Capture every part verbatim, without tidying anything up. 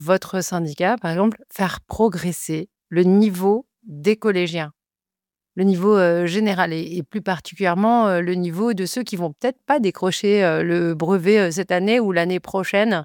votre syndicat, par exemple, faire progresser le niveau des collégiens? Le niveau, heu, général et et plus particulièrement, heu, le niveau de ceux qui vont peut-être pas décrocher, heu, le brevet, heu, cette année ou l'année prochaine,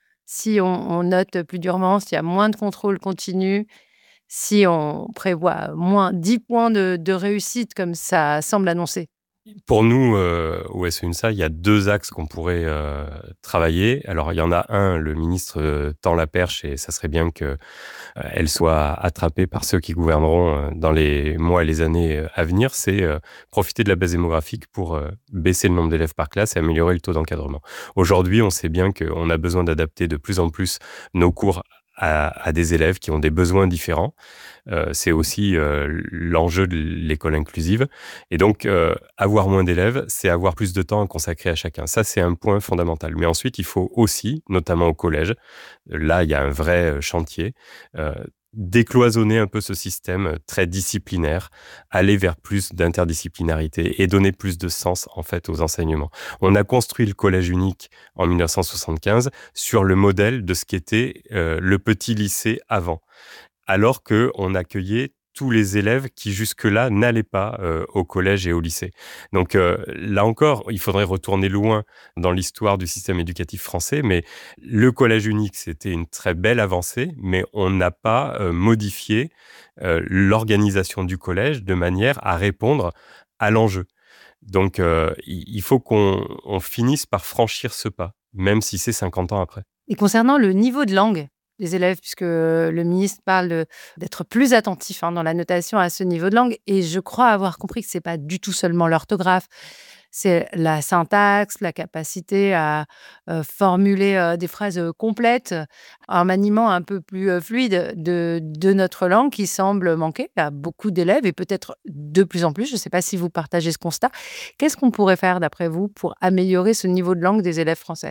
si on on note plus durement, s'il y a moins de contrôle continu, si on prévoit moins dix points de de réussite comme ça semble annoncé? Pour nous, heu, au S E UNSA, il y a deux axes qu'on pourrait, heu, travailler. Alors, il y en a un, le ministre, heu, tend la perche et ça serait bien qu'elle euh, soit attrapée par ceux qui gouverneront, heu, dans les mois et les années, heu, à venir. C'est, heu, profiter de la baisse démographique pour, heu, baisser le nombre d'élèves par classe et améliorer le taux d'encadrement. Aujourd'hui, on sait bien qu'on a besoin d'adapter de plus en plus nos cours à à des élèves qui ont des besoins différents. Heu, c'est aussi, heu, l'enjeu de l'école inclusive et donc heu, avoir moins d'élèves, c'est avoir plus de temps à consacrer à chacun. Ça, c'est un point fondamental. Mais ensuite, il faut aussi, notamment au collège, là, il y a un vrai, heu, chantier, heu, décloisonner un peu ce système, heu, très disciplinaire, aller vers plus d'interdisciplinarité et donner plus de sens, en fait, aux enseignements. On a construit le collège unique en mille neuf cent soixante-quinze sur le modèle de ce qu'était, heu, le petit lycée avant. Alors qu'on accueillait tous les élèves qui jusque-là n'allaient pas euh, au collège et au lycée. Donc euh, là encore, il faudrait retourner loin dans l'histoire du système éducatif français, mais le collège unique, c'était une très belle avancée, mais on n'a pas euh, modifié euh, l'organisation du collège de manière à répondre à l'enjeu. Donc euh, il faut qu'on on finisse par franchir ce pas, même si c'est cinquante ans après. Et concernant le niveau de langue des élèves, puisque le ministre parle de d'être plus attentif, hein, dans la notation à ce niveau de langue et je crois avoir compris que c'est pas du tout seulement l'orthographe, c'est la syntaxe, la capacité à, heu, formuler, heu, des phrases, heu, complètes, un maniement un peu plus, heu, fluide de de notre langue qui semble manquer à beaucoup d'élèves et peut-être de plus en plus. Je ne sais pas si vous partagez ce constat. Qu'est-ce qu'on pourrait faire d'après vous pour améliorer ce niveau de langue des élèves français?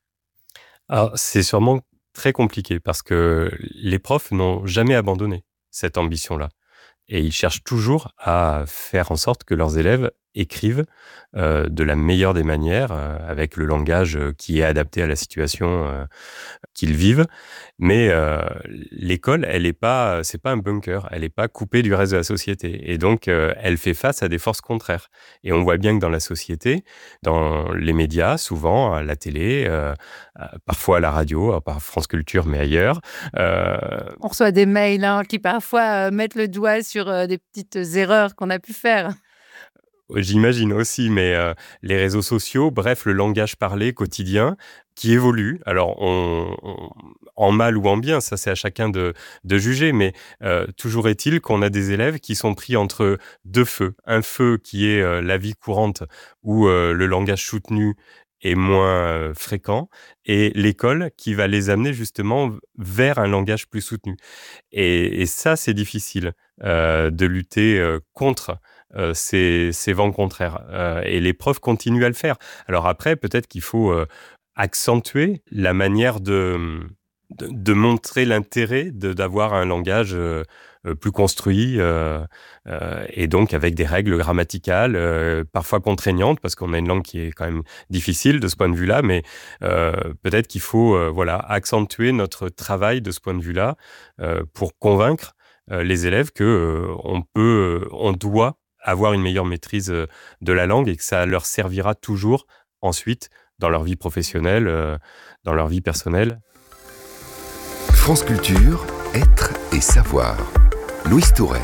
Alors, c'est sûrement très compliqué parce que les profs n'ont jamais abandonné cette ambition-là. Et ils cherchent toujours à faire en sorte que leurs élèves écrivent euh, de la meilleure des manières, euh, avec le langage euh, qui est adapté à la situation euh, qu'ils vivent. Mais euh, l'école, elle est pas, c'est pas un bunker, elle n'est pas coupée du reste de la société. Et donc, euh, elle fait face à des forces contraires. Et on voit bien que dans la société, dans les médias, souvent à la télé, euh, euh, parfois à la radio, euh, par France Culture, mais ailleurs, euh, On reçoit des mails, hein, qui parfois, heu, mettent le doigt sur, heu, des petites erreurs qu'on a pu faire. j'imagine aussi, mais euh, les réseaux sociaux, bref, le langage parlé quotidien qui évolue. Alors, on, on- en mal ou en bien, ça c'est à chacun de, de juger, mais euh, toujours est-il qu'on a des élèves qui sont pris entre deux feux. Un feu qui est euh, la vie courante où euh, le langage soutenu est moins euh, fréquent et l'école qui va les amener justement vers un langage plus soutenu. Et, et ça, c'est difficile euh, de lutter euh, contre euh, ces, ces vents contraires. Euh, et les profs continuent à le faire. Alors après, peut-être qu'il faut euh, accentuer la manière de, de, de montrer l'intérêt de, d'avoir un langage euh, euh, plus construit euh, euh, et donc avec des règles grammaticales euh, parfois contraignantes parce qu'on a une langue qui est quand même difficile de ce point de vue-là, mais euh, peut-être qu'il faut euh, voilà accentuer notre travail de ce point de vue-là euh, pour convaincre euh, les élèves que euh, on peut, euh, on doit avoir une meilleure maîtrise euh, de la langue et que ça leur servira toujours ensuite dans leur vie professionnelle, euh, dans leur vie personnelle. France Culture, être et savoir. Louise Touret.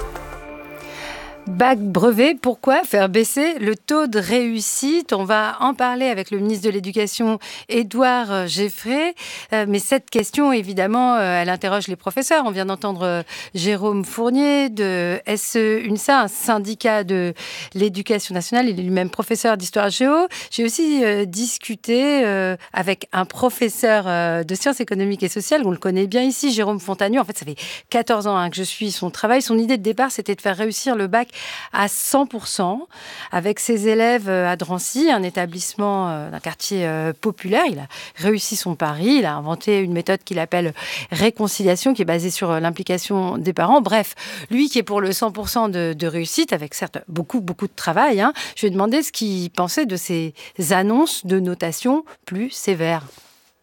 Bac, brevet, pourquoi faire baisser le taux de réussite? On va en parler avec le ministre de l'Éducation, Édouard Geffray. Euh, mais cette question, évidemment, euh, elle interroge les professeurs. On vient d'entendre euh, Jérôme Fournier de S E UNSA, un syndicat de l'éducation nationale. Il est lui-même professeur d'histoire géo. J'ai aussi euh, discuté euh, avec un professeur euh, de sciences économiques et sociales. On le connaît bien ici, Jérôme Fontanieu. En fait, ça fait quatorze ans hein, que je suis son travail. Son idée de départ, c'était de faire réussir le bac à cent pour cent avec ses élèves à Drancy, un établissement d'un quartier populaire. Il a réussi son pari, il a inventé une méthode qu'il appelle réconciliation, qui est basée sur l'implication des parents. Bref, lui qui est pour le cent pour cent de, de réussite, avec certes beaucoup, beaucoup de travail, hein, je lui ai demandé ce qu'il pensait de ces annonces de notation plus sévères.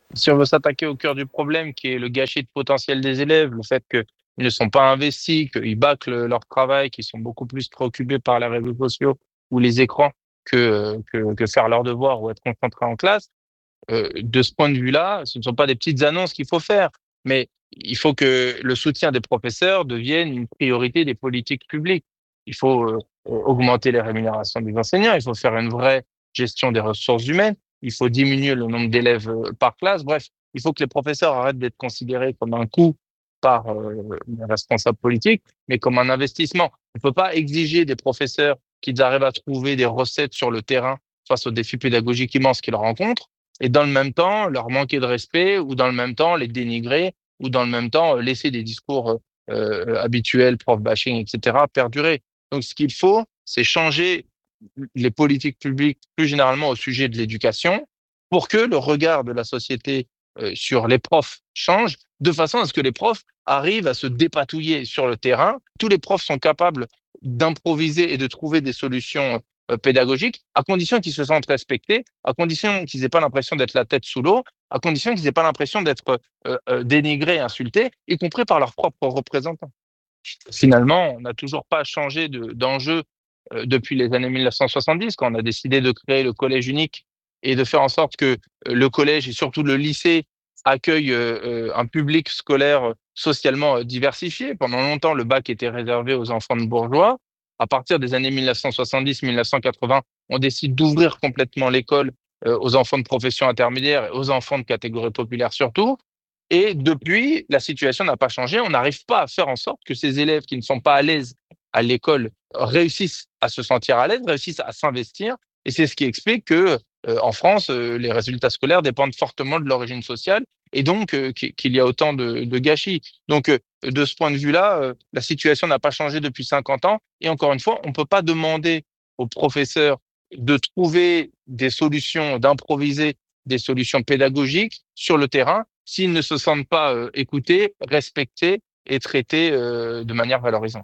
Si on veut s'attaquer au cœur du problème, qui est le gâchis de potentiel des élèves, le fait qu'ils ne sont pas investis, qu'ils bâclent leur travail, qu'ils sont beaucoup plus préoccupés par les réseaux sociaux ou les écrans que, que, que faire leurs devoirs ou être concentrés en classe, euh, de ce point de vue-là, ce ne sont pas des petites annonces qu'il faut faire, mais il faut que le soutien des professeurs devienne une priorité des politiques publiques. Il faut euh, augmenter les rémunérations des enseignants, il faut faire une vraie gestion des ressources humaines, il faut diminuer le nombre d'élèves euh, par classe. Bref, il faut que les professeurs arrêtent d'être considérés comme un coût par euh, les responsables politiques, mais comme un investissement. On ne peut pas exiger des professeurs qu'ils arrivent à trouver des recettes sur le terrain face aux défis pédagogiques immenses qu'ils rencontrent, et dans le même temps leur manquer de respect, ou dans le même temps les dénigrer, ou dans le même temps laisser des discours euh, habituels, prof bashing, et cetera perdurer. Donc ce qu'il faut, c'est changer les politiques publiques plus généralement au sujet de l'éducation pour que le regard de la société euh, sur les profs change, de façon à ce que les profs arrivent à se dépatouiller sur le terrain. Tous les profs sont capables d'improviser et de trouver des solutions euh, pédagogiques, à condition qu'ils se sentent respectés, à condition qu'ils n'aient pas l'impression d'être la tête sous l'eau, à condition qu'ils n'aient pas l'impression d'être euh, euh, dénigrés, insultés, y compris par leurs propres représentants. Finalement, on n'a toujours pas changé de, d'enjeu euh, depuis les années mille neuf cent soixante-dix, quand on a décidé de créer le collège unique et de faire en sorte que euh, le collège et surtout le lycée accueillent euh, euh, un public scolaire socialement euh, diversifié. Pendant longtemps, le bac était réservé aux enfants de bourgeois. À partir des années mille neuf cent soixante-dix mille neuf cent quatre-vingts, on décide d'ouvrir complètement l'école euh, aux enfants de profession intermédiaire et aux enfants de catégorie populaire surtout. Et depuis, la situation n'a pas changé. On n'arrive pas à faire en sorte que ces élèves qui ne sont pas à l'aise à l'école réussissent à se sentir à l'aise, réussissent à s'investir. Et c'est ce qui explique que, euh, en France, euh, les résultats scolaires dépendent fortement de l'origine sociale, et donc euh, qu'il y a autant de, de gâchis. Donc, euh, de ce point de vue-là, euh, la situation n'a pas changé depuis cinquante ans. Et encore une fois, on ne peut pas demander aux professeurs de trouver des solutions, d'improviser des solutions pédagogiques sur le terrain s'ils ne se sentent pas euh, écoutés, respectés et traités euh, de manière valorisante.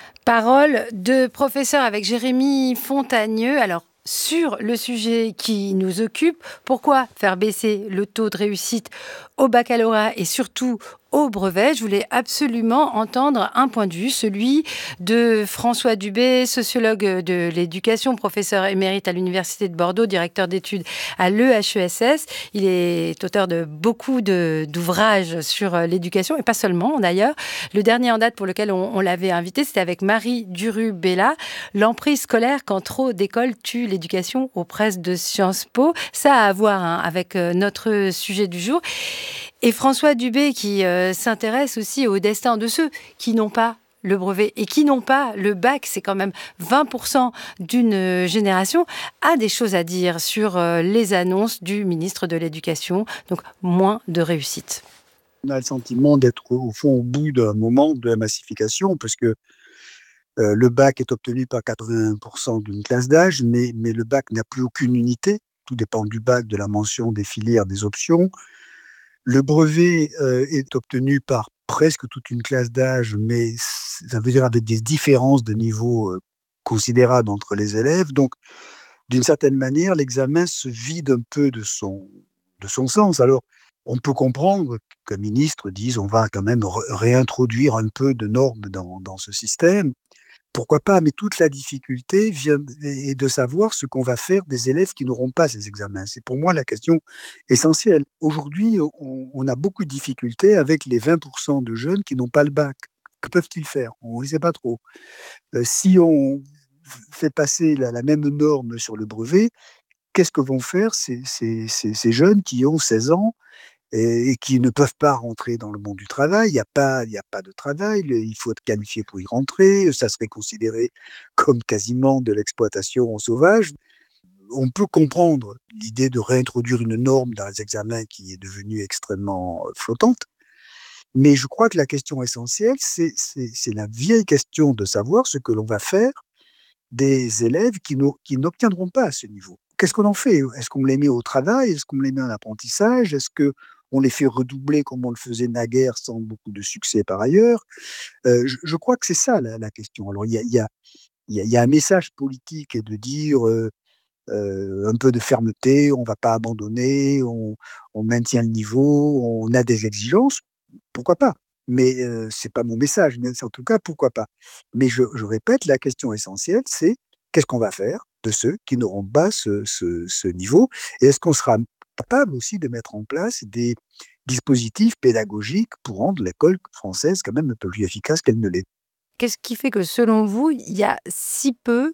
Parole de professeur avec Jérémy Fontagneux. Alors, sur le sujet qui nous occupe, pourquoi faire baisser le taux de réussite au baccalauréat et surtout au brevet? Je voulais absolument entendre un point de vue, celui de François Dubé, sociologue de l'éducation, professeur émérite à l'Université de Bordeaux, directeur d'études à l'E H E S S. Il est auteur de beaucoup de, d'ouvrages sur l'éducation, et pas seulement d'ailleurs. Le dernier en date pour lequel on, on l'avait invité, c'était avec Marie Duru-Bella, l'emprise scolaire quand trop d'écoles tuent l'éducation aux presses de Sciences Po. Ça a à voir hein, avec notre sujet du jour. Et François Dubé qui euh, s'intéresse aussi au destin de ceux qui n'ont pas le brevet et qui n'ont pas le bac, c'est quand même vingt pour cent d'une génération, a des choses à dire sur euh, les annonces du ministre de l'Éducation, donc moins de réussite. On a le sentiment d'être au fond au bout d'un moment de la massification, parce que euh, le bac est obtenu par quatre-vingts pour cent d'une classe d'âge, mais, mais le bac n'a plus aucune unité, tout dépend du bac, de la mention, des filières, des options. Le brevet euh, est obtenu par presque toute une classe d'âge, mais ça veut dire avec des différences de niveau euh, considérables entre les élèves. Donc, d'une certaine manière, l'examen se vide un peu de son, de son sens. Alors, on peut comprendre qu'un ministre dise on va quand même re- réintroduire un peu de normes dans, dans ce système. Pourquoi pas? Mais toute la difficulté vient est de savoir ce qu'on va faire des élèves qui n'auront pas ces examens. C'est pour moi la question essentielle. Aujourd'hui, on, on a beaucoup de difficultés avec les vingt pour cent de jeunes qui n'ont pas le bac. Que peuvent-ils faire? On ne sait pas trop. Euh, si on fait passer la, la même norme sur le brevet, qu'est-ce que vont faire ces, ces, ces, ces jeunes qui ont seize ans et, et qui ne peuvent pas rentrer dans le monde du travail? Il n'y a pas, il n'y a pas de travail, il faut être qualifié pour y rentrer, ça serait considéré comme quasiment de l'exploitation sauvage. On peut comprendre l'idée de réintroduire une norme dans les examens qui est devenue extrêmement flottante, mais je crois que la question essentielle, c'est, c'est, c'est la vieille question de savoir ce que l'on va faire des élèves qui, qui n'obtiendront pas à ce niveau. Qu'est-ce qu'on en fait? Est-ce qu'on les met au travail? Est-ce qu'on les met en apprentissage? Est-ce qu'on les fait redoubler comme on le faisait naguère sans beaucoup de succès par ailleurs? euh, je, je crois que c'est ça la, la question. Alors, il y a, y, a, y, a, y a un message politique de dire euh, euh, un peu de fermeté, on ne va pas abandonner, on, on maintient le niveau, on a des exigences, pourquoi pas? Mais euh, c'est pas mon message, mais en tout cas, pourquoi pas? Mais je, je répète, la question essentielle, c'est qu'est-ce qu'on va faire de ceux qui n'auront pas ce, ce, ce niveau? Et est-ce qu'on sera capable aussi de mettre en place des dispositifs pédagogiques pour rendre l'école française quand même un peu plus efficace qu'elle ne l'est? Qu'est-ce qui fait que, selon vous, il y a si peu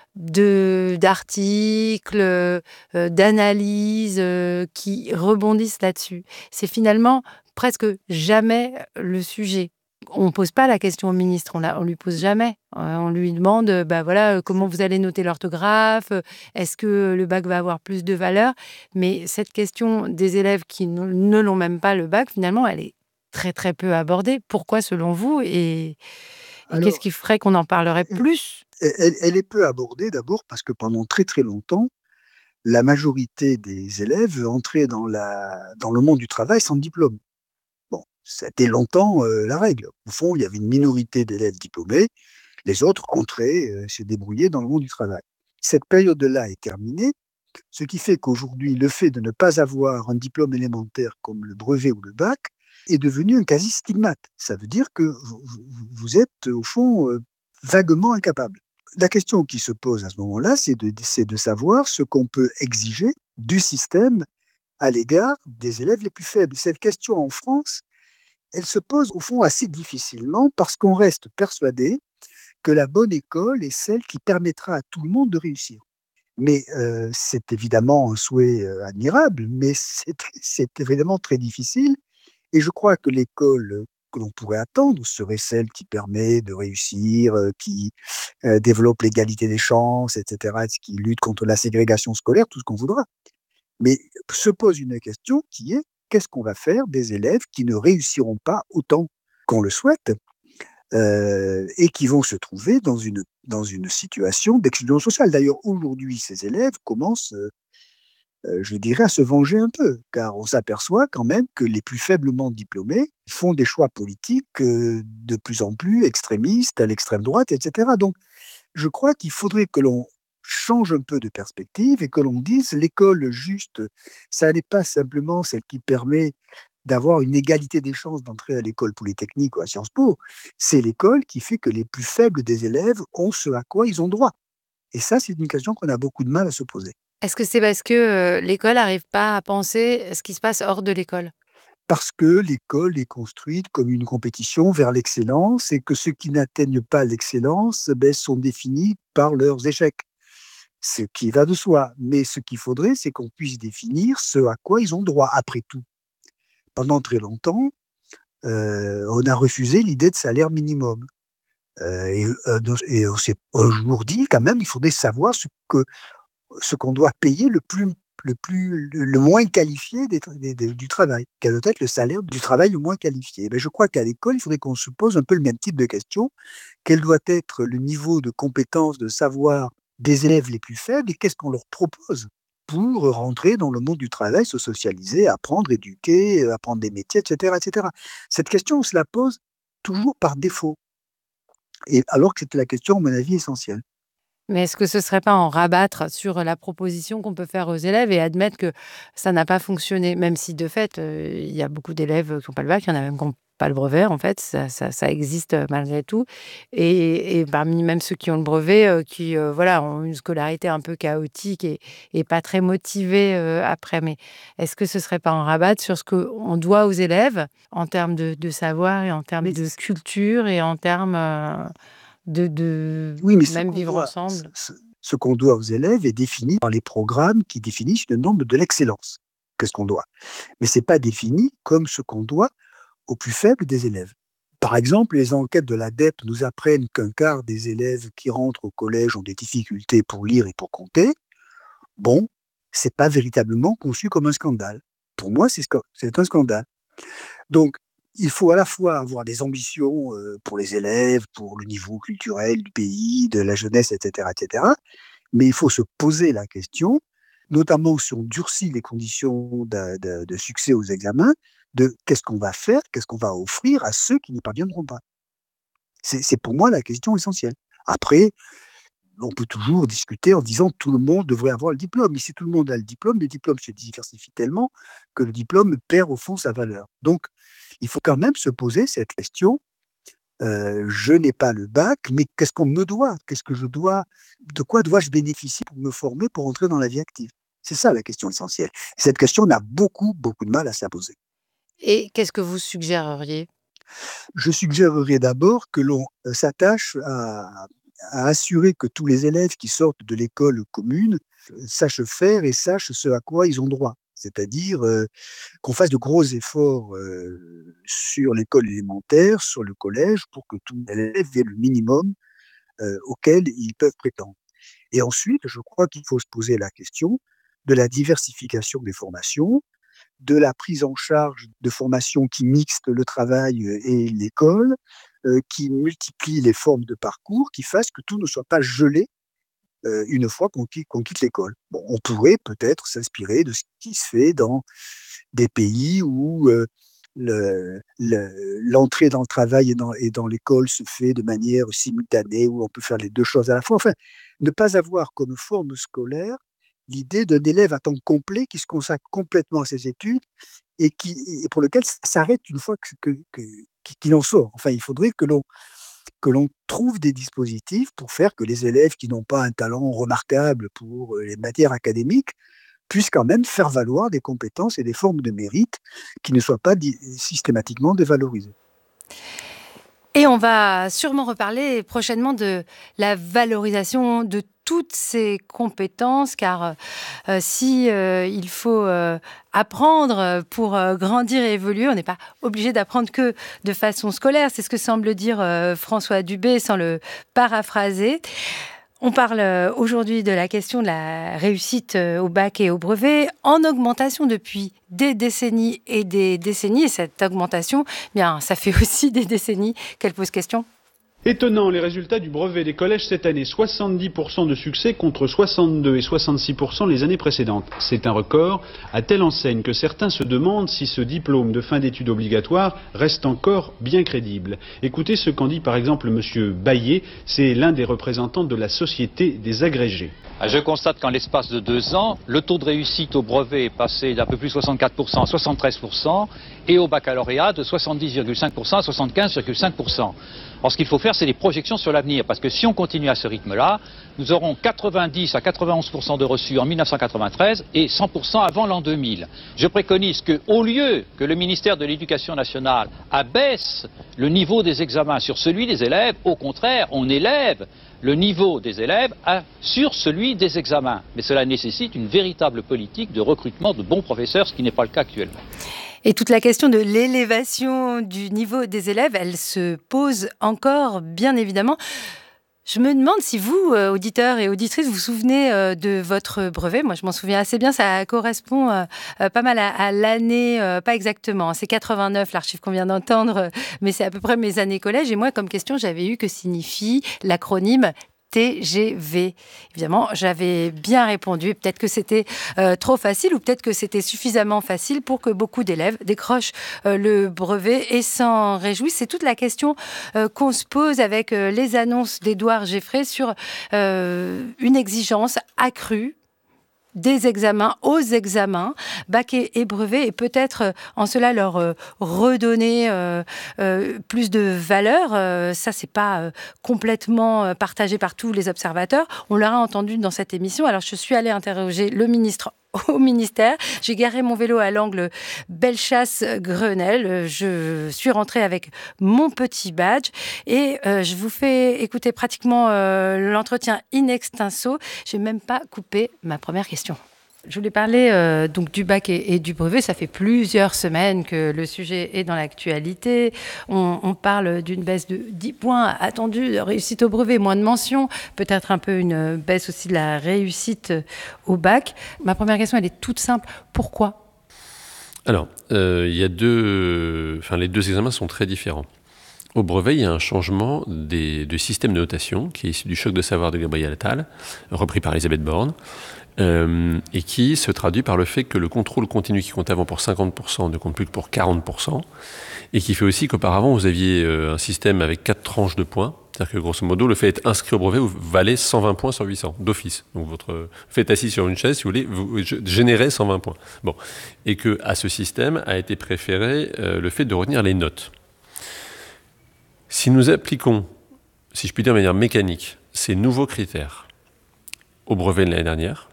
de d'articles, heu, d'analyses, heu, qui rebondissent là-dessus? C'est finalement presque jamais le sujet. On ne pose pas la question au ministre, on la on lui pose jamais. Heu, on lui demande, heu, bah, voilà, heu, comment vous allez noter l'orthographe? Heu, est-ce que le bac va avoir plus de valeur? Mais cette question des élèves qui ne ne l'ont même pas le bac, finalement, elle est très, très peu abordée. Pourquoi selon vous? Et et qu'est-ce Alors, qui ferait qu'on en parlerait plus? elle, elle est peu abordée d'abord parce que pendant très très longtemps, la majorité des élèves entraient dans, la, dans le monde du travail sans diplôme. Bon, ça a été longtemps euh, la règle. Au fond, il y avait une minorité d'élèves diplômés, les autres entraient, euh, se débrouillaient dans le monde du travail. Cette période-là est terminée, ce qui fait qu'aujourd'hui, le fait de ne pas avoir un diplôme élémentaire comme le brevet ou le bac est devenu un quasi-stigmate. Ça veut dire que vous, vous êtes, au fond, euh, vaguement incapable. La question qui se pose à ce moment-là, c'est de, c'est de savoir ce qu'on peut exiger du système à l'égard des élèves les plus faibles. Cette question en France, elle se pose au fond assez difficilement parce qu'on reste persuadé que la bonne école est celle qui permettra à tout le monde de réussir. Mais euh, c'est évidemment un souhait euh, admirable, mais c'est, c'est évidemment très difficile. Et je crois que l'école que l'on pourrait attendre serait celle qui permet de réussir, euh, qui euh, développe l'égalité des chances, et cetera, qui lutte contre la ségrégation scolaire, tout ce qu'on voudra. Mais se pose une question qui est qu'est-ce qu'on va faire des élèves qui ne réussiront pas autant qu'on le souhaite euh, et qui vont se trouver dans une, dans une situation d'exclusion sociale. D'ailleurs, aujourd'hui, ces élèves commencent, euh, euh, je dirais, à se venger un peu, car on s'aperçoit quand même que les plus faiblement diplômés font des choix politiques euh, de plus en plus extrémistes, à l'extrême droite, et cetera. Donc, je crois qu'il faudrait que l'on change un peu de perspective et que l'on dise l'école juste, ça n'est pas simplement celle qui permet d'avoir une égalité des chances d'entrer à l'école polytechnique ou à Sciences Po, c'est l'école qui fait que les plus faibles des élèves ont ce à quoi ils ont droit. Et ça, c'est une question qu'on a beaucoup de mal à se poser. Est-ce que c'est parce que, heu, l'école n'arrive pas à penser ce qui se passe hors de l'école? Parce que l'école est construite comme une compétition vers l'excellence et que ceux qui n'atteignent pas l'excellence ben, sont définis par leurs échecs. Ce qui va de soi. Mais ce qu'il faudrait, c'est qu'on puisse définir ce à quoi ils ont droit, après tout. Pendant très longtemps, euh, on a refusé l'idée de salaire minimum. Euh, et, euh, et on s'est un jour dit, quand même, il faudrait savoir ce que ce qu'on doit payer le plus le plus le, le moins qualifié des, des, des, du travail. Quel doit être le salaire du travail le moins qualifié? Ben, je crois qu'à l'école, il faudrait qu'on se pose un peu le même type de question. Quel doit être le niveau de compétence, de savoir des élèves les plus faibles et qu'est-ce qu'on leur propose pour rentrer dans le monde du travail, se socialiser, apprendre, éduquer, apprendre des métiers, et cetera, et cetera. Cette question, on se la pose toujours par défaut. Et alors que c'est la question, à mon avis, essentielle. Mais est-ce que ce serait pas en rabattre sur la proposition qu'on peut faire aux élèves et admettre que ça n'a pas fonctionné? Même si de fait, heu, il y a beaucoup d'élèves qui n'ont pas le bac, il y en a même qui n'ont pas le brevet en fait, ça ça ça existe, heu, malgré tout et et parmi même ceux qui ont le brevet, heu, qui, heu, voilà, ont une scolarité un peu chaotique et et pas très motivés, heu, après. Mais est-ce que ce serait pas en rabattre sur ce qu'on doit aux élèves en termes de de savoir et en termes Mais de culture et en termes, heu De de oui, mais ce même qu'on vivre doit, ce, ensemble. ce- ce qu'on doit aux élèves est défini par les programmes qui définissent le nombre de l'excellence. Qu'est-ce qu'on doit? Mais c'est pas défini comme ce qu'on doit aux plus faibles des élèves. Par exemple, les enquêtes de l'A D E P nous apprennent qu'un quart des élèves qui rentrent au collège ont des difficultés pour lire et pour compter. Bon, c'est pas véritablement conçu comme un scandale. Pour moi, c'est sco- c'est un scandale. Donc, il faut à la fois avoir des ambitions euh, pour les élèves, pour le niveau culturel du pays, de la jeunesse, et cetera, et cetera. Mais il faut se poser la question, notamment si on durcit les conditions de, de- de succès aux examens, de qu'est-ce qu'on va faire, qu'est-ce qu'on va offrir à ceux qui n'y parviendront pas. C'est c'est pour moi la question essentielle. Après, on peut toujours discuter en disant que tout le monde devrait avoir le diplôme. Mais si tout le monde a le diplôme, le diplôme se diversifie tellement que le diplôme perd au fond sa valeur. Donc, il faut quand même se poser cette question. Euh, je n'ai pas le bac, mais qu'est-ce qu'on me doit? Qu'est-ce que je dois? De quoi dois-je bénéficier pour me former, pour entrer dans la vie active? C'est ça la question essentielle. Cette question, on a beaucoup, beaucoup de mal à s'imposer. Et qu'est-ce que vous suggéreriez? Je suggérerais d'abord que l'on euh, s'attache à, à assurer que tous les élèves qui sortent de l'école commune euh, sachent faire et sachent ce à quoi ils ont droit. C'est-à-dire euh, qu'on fasse de gros efforts euh, sur l'école élémentaire, sur le collège, pour que tous les élèves aient le minimum euh, auquel ils peuvent prétendre. Et ensuite, je crois qu'il faut se poser la question de la diversification des formations, de la prise en charge de formations qui mixent le travail et l'école, euh, qui multiplient les formes de parcours, qui fassent que tout ne soit pas gelé euh, une fois qu'on quitte, qu'on quitte l'école. Bon, on pourrait peut-être s'inspirer de ce qui se fait dans des pays où euh, le, le, l'entrée dans le travail et dans, et dans l'école se fait de manière simultanée, où on peut faire les deux choses à la fois. Enfin, ne pas avoir comme forme scolaire l'idée d'un élève à temps complet qui se consacre complètement à ses études et, qui, et pour lequel s'arrête une fois que, que, que, qu'il en sort. Enfin, il faudrait que l'on, que l'on trouve des dispositifs pour faire que les élèves qui n'ont pas un talent remarquable pour les matières académiques puissent quand même faire valoir des compétences et des formes de mérite qui ne soient pas di- systématiquement dévalorisées. Et on va sûrement reparler prochainement de la valorisation de toutes ces compétences, car euh, si euh, il faut euh, apprendre pour euh, grandir et évoluer, on n'est pas obligé d'apprendre que de façon scolaire. C'est ce que semble dire euh, François Dubé, sans le paraphraser. On parle aujourd'hui de la question de la réussite au bac et au brevet, en augmentation depuis des décennies et des décennies. Et cette augmentation, bien, ça fait aussi des décennies qu'elle pose question. Étonnant, les résultats du brevet des collèges cette année, soixante-dix pour cent de succès contre soixante-deux et soixante-six pour cent les années précédentes. C'est un record, à telle enseigne que certains se demandent si ce diplôme de fin d'études obligatoire reste encore bien crédible. Écoutez ce qu'en dit par exemple M. Baillet, c'est l'un des représentants de la Société des agrégés. Je constate qu'en l'espace de deux ans, le taux de réussite au brevet est passé d'un peu plus de soixante-quatre pour cent à soixante-treize pour cent et au baccalauréat de soixante-dix virgule cinq pour cent à soixante-quinze virgule cinq pour cent. Alors ce qu'il faut faire, c'est des projections sur l'avenir, parce que si on continue à ce rythme-là, nous aurons quatre-vingt-dix à quatre-vingt-onze pour cent de reçus en mille neuf cent quatre-vingt-treize et cent pour cent avant l'an deux mille. Je préconise qu'au lieu que le ministère de l'Éducation nationale abaisse le niveau des examens sur celui des élèves, au contraire, on élève le niveau des élèves à, sur celui des examens. Mais cela nécessite une véritable politique de recrutement de bons professeurs, ce qui n'est pas le cas actuellement. Et toute la question de l'élévation du niveau des élèves, elle se pose encore, bien évidemment. Je me demande si vous, euh, auditeurs et auditrices, vous vous souvenez euh, de votre brevet. Moi, je m'en souviens assez bien. Ça correspond euh, euh, pas mal à, à l'année, euh, pas exactement. C'est quatre-vingt-neuf, l'archive qu'on vient d'entendre, euh, mais c'est à peu près mes années collège. Et moi, comme question, j'avais eu que signifie l'acronyme T G V. Évidemment, j'avais bien répondu. Peut-être que c'était euh, trop facile ou peut-être que c'était suffisamment facile pour que beaucoup d'élèves décrochent euh, le brevet et s'en réjouissent. C'est toute la question euh, qu'on se pose avec euh, les annonces d'Édouard Geffray sur euh, une exigence accrue des examens aux examens, bac et, et brevet, et peut-être euh, en cela leur euh, redonner euh, euh, plus de valeur. Euh, ça, c'est pas euh, complètement euh, partagé par tous les observateurs. On l'aura entendu dans cette émission. Alors, je suis allée interroger le ministre au ministère. J'ai garé mon vélo à l'angle Bellechasse-Grenelle. Je suis rentrée avec mon petit badge et euh, je vous fais écouter pratiquement euh, l'entretien in extenso. Je n'ai même pas coupé ma première question. Je voulais parler euh, donc du bac et, et du brevet. Ça fait plusieurs semaines que le sujet est dans l'actualité. On, on parle d'une baisse de dix points attendue de réussite au brevet, moins de mentions, peut-être un peu une baisse aussi de la réussite au bac. Ma première question, elle est toute simple. Pourquoi ? Alors, euh, il y a deux, enfin, les deux examens sont très différents. Au brevet, il y a un changement des, du système de notation qui est issu du choc de savoir de Gabriel Attal, repris par Elisabeth Borne. Euh, et qui se traduit par le fait que le contrôle continu qui comptait avant pour cinquante pour cent ne compte plus que pour quarante pour cent, et qui fait aussi qu'auparavant vous aviez euh, un système avec quatre tranches de points, C'est-à-dire que grosso modo, le fait d'être inscrit au brevet, vous valez cent vingt points sur huit cents, d'office. Donc votre fait être assis sur une chaise, si vous voulez, vous générez cent vingt points. Bon. Et qu'à ce système a été préféré euh, le fait de retenir les notes. Si nous appliquons, si je puis dire de manière mécanique, ces nouveaux critères au brevet de l'année dernière,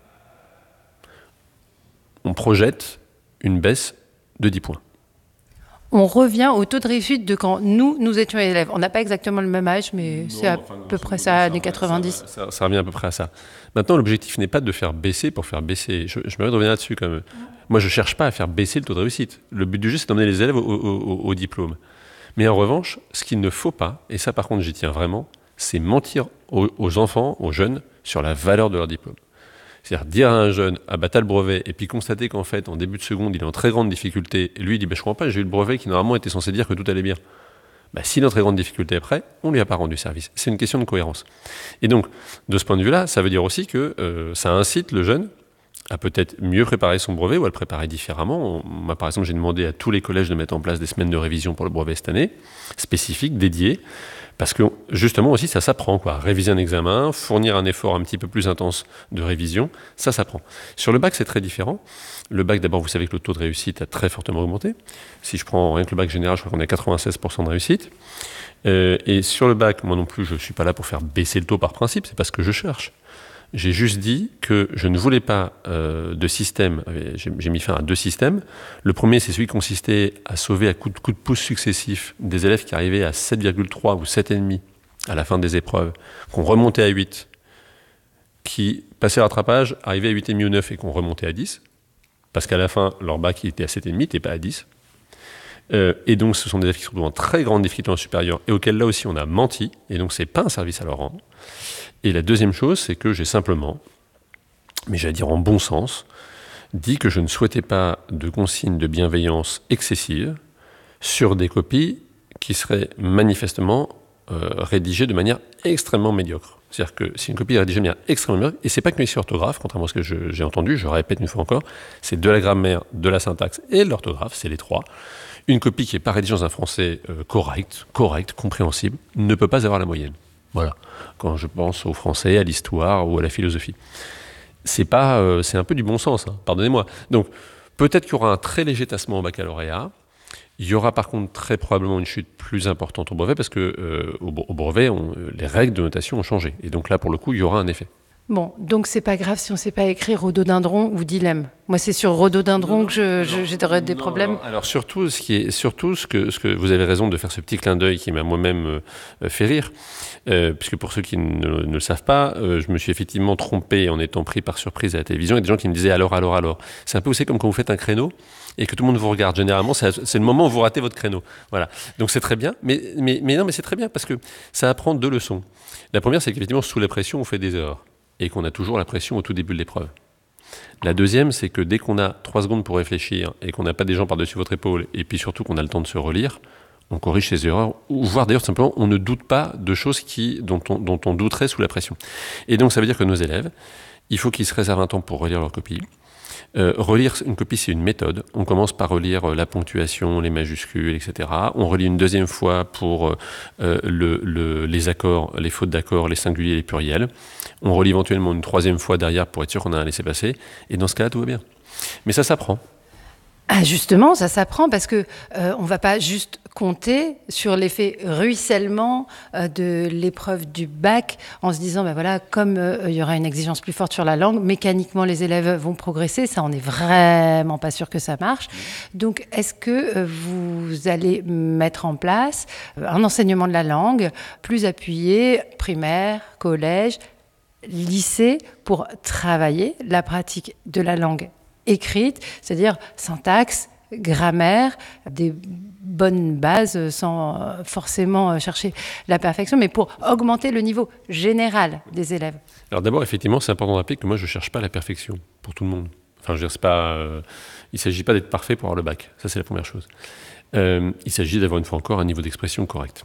on projette une baisse de dix points. On revient au taux de réussite de quand nous, nous étions élèves. On n'a pas exactement le même âge, mais non, c'est à enfin, peu près ça, années quatre-vingt-dix. Ça, ça, ça revient à peu près à ça. Maintenant, l'objectif n'est pas de faire baisser pour faire baisser. Je, je me reviens là-dessus quand même. Moi, je ne cherche pas à faire baisser le taux de réussite. Le but du jeu, c'est d'emmener les élèves au, au, au, au diplôme. Mais en revanche, ce qu'il ne faut pas, et ça par contre j'y tiens vraiment, c'est mentir aux, aux enfants, aux jeunes, sur la valeur de leur diplôme. C'est-à-dire dire à un jeune, ah bah t'as le brevet, et puis constater qu'en fait, en début de seconde, il est en très grande difficulté, et lui il dit, bah je comprends pas, j'ai eu le brevet qui normalement était censé dire que tout allait bien. Bah s'il est en très grande difficulté après, on lui a pas rendu service. C'est une question de cohérence. Et donc, de ce point de vue-là, ça veut dire aussi que euh, ça incite le jeune à peut-être mieux préparer son brevet ou à le préparer différemment. On, moi, par exemple, j'ai demandé à tous les collèges de mettre en place des semaines de révision pour le brevet cette année, spécifiques, dédiées, parce que justement aussi, ça s'apprend, quoi. Réviser un examen, fournir un effort un petit peu plus intense de révision, ça s'apprend. Sur le bac, c'est très différent. Le bac, d'abord, vous savez que le taux de réussite a très fortement augmenté. Si je prends rien que le bac général, je crois qu'on est à quatre-vingt-seize pour cent de réussite. Euh, et sur le bac, moi non plus, je ne suis pas là pour faire baisser le taux par principe, c'est pas ce que je cherche. J'ai juste dit que je ne voulais pas euh, de système, j'ai, j'ai mis fin à deux systèmes. Le premier, c'est celui qui consistait à sauver à coups de, coups de pouce successifs des élèves qui arrivaient à sept virgule trois ou sept virgule cinq à la fin des épreuves, qu'on remontait à huit, qui passaient le rattrapage, arrivaient à huit virgule cinq ou neuf et qu'on remontait à dix, parce qu'à la fin, leur bac il était à sept virgule cinq, n'était pas à dix. Euh, et donc, ce sont des élèves qui sont en très grande difficulté en supérieur et auxquels là aussi on a menti, et donc c'est pas un service à leur rendre. Et la deuxième chose, c'est que j'ai simplement, mais j'allais dire en bon sens, dit que je ne souhaitais pas de consignes de bienveillance excessive sur des copies qui seraient manifestement euh, rédigées de manière extrêmement médiocre. C'est-à-dire que si une copie est rédigée de manière extrêmement médiocre, et c'est pas que les orthographe, contrairement à ce que je, j'ai entendu, je répète une fois encore, c'est de la grammaire, de la syntaxe et de l'orthographe, c'est les trois. Une copie qui n'est pas rédigée dans un français euh, correct, correct, compréhensible, ne peut pas avoir la moyenne. Voilà, quand je pense au français, à l'histoire ou à la philosophie. C'est pas, euh, c'est un peu du bon sens, hein, pardonnez-moi. Donc, peut-être qu'il y aura un très léger tassement au baccalauréat. Il y aura par contre très probablement une chute plus importante au brevet parce que euh, au, au brevet, on, les règles de notation ont changé. Et donc là, pour le coup, il y aura un effet. Bon, donc c'est pas grave si on ne sait pas écrire rhododendron ou dilemme. Moi, c'est sur rhododendron que je, je, j'aurais des non, problèmes. Non. Alors surtout, ce qui est surtout ce que ce que vous avez raison de faire ce petit clin d'œil qui m'a moi-même euh, fait rire, euh, puisque pour ceux qui ne, ne le savent pas, euh, je me suis effectivement trompé en étant pris par surprise à la télévision. Il y a des gens qui me disaient alors, alors, alors. C'est un peu aussi comme quand vous faites un créneau et que tout le monde vous regarde. Généralement, c'est, c'est le moment où vous ratez votre créneau. Voilà. Donc c'est très bien, mais mais mais non, mais c'est très bien parce que ça apprend deux leçons. La première, c'est qu'effectivement sous la pression, on fait des erreurs. Et qu'on a toujours la pression au tout début de l'épreuve. La deuxième, c'est que dès qu'on a trois secondes pour réfléchir et qu'on n'a pas des gens par-dessus votre épaule, et puis surtout qu'on a le temps de se relire, on corrige ses erreurs, ou voire d'ailleurs simplement, on ne doute pas de choses qui, dont, on, dont on douterait sous la pression. Et donc ça veut dire que nos élèves, il faut qu'ils se réservent un temps pour relire leur copie. Euh, relire une copie, c'est une méthode. On commence par relire la ponctuation, les majuscules, et cetera. On relit une deuxième fois pour euh, le, le, les accords, les fautes d'accords, les singuliers et les pluriels. On relit éventuellement une troisième fois derrière pour être sûr qu'on a un laissé-passer. Et dans ce cas-là, tout va bien. Mais ça s'apprend. Ah justement, ça s'apprend parce que euh, on va pas juste compter sur l'effet ruissellement euh, de l'épreuve du bac en se disant ben voilà, comme euh, il y aura une exigence plus forte sur la langue, mécaniquement les élèves vont progresser. Ça, on n'est vraiment pas sûr que ça marche. Donc, est-ce que euh, vous allez mettre en place un enseignement de la langue plus appuyé, primaire, collège, lycée, pour travailler la pratique de la langue écrite, c'est-à-dire syntaxe, grammaire, des bonnes bases sans forcément chercher la perfection, mais pour augmenter le niveau général des élèves. Alors d'abord, effectivement, c'est important de rappeler que moi, je ne cherche pas la perfection pour tout le monde. Enfin, je veux dire, c'est pas, euh, il ne s'agit pas d'être parfait pour avoir le bac. Ça, c'est la première chose. Euh, il s'agit d'avoir une fois encore un niveau d'expression correct.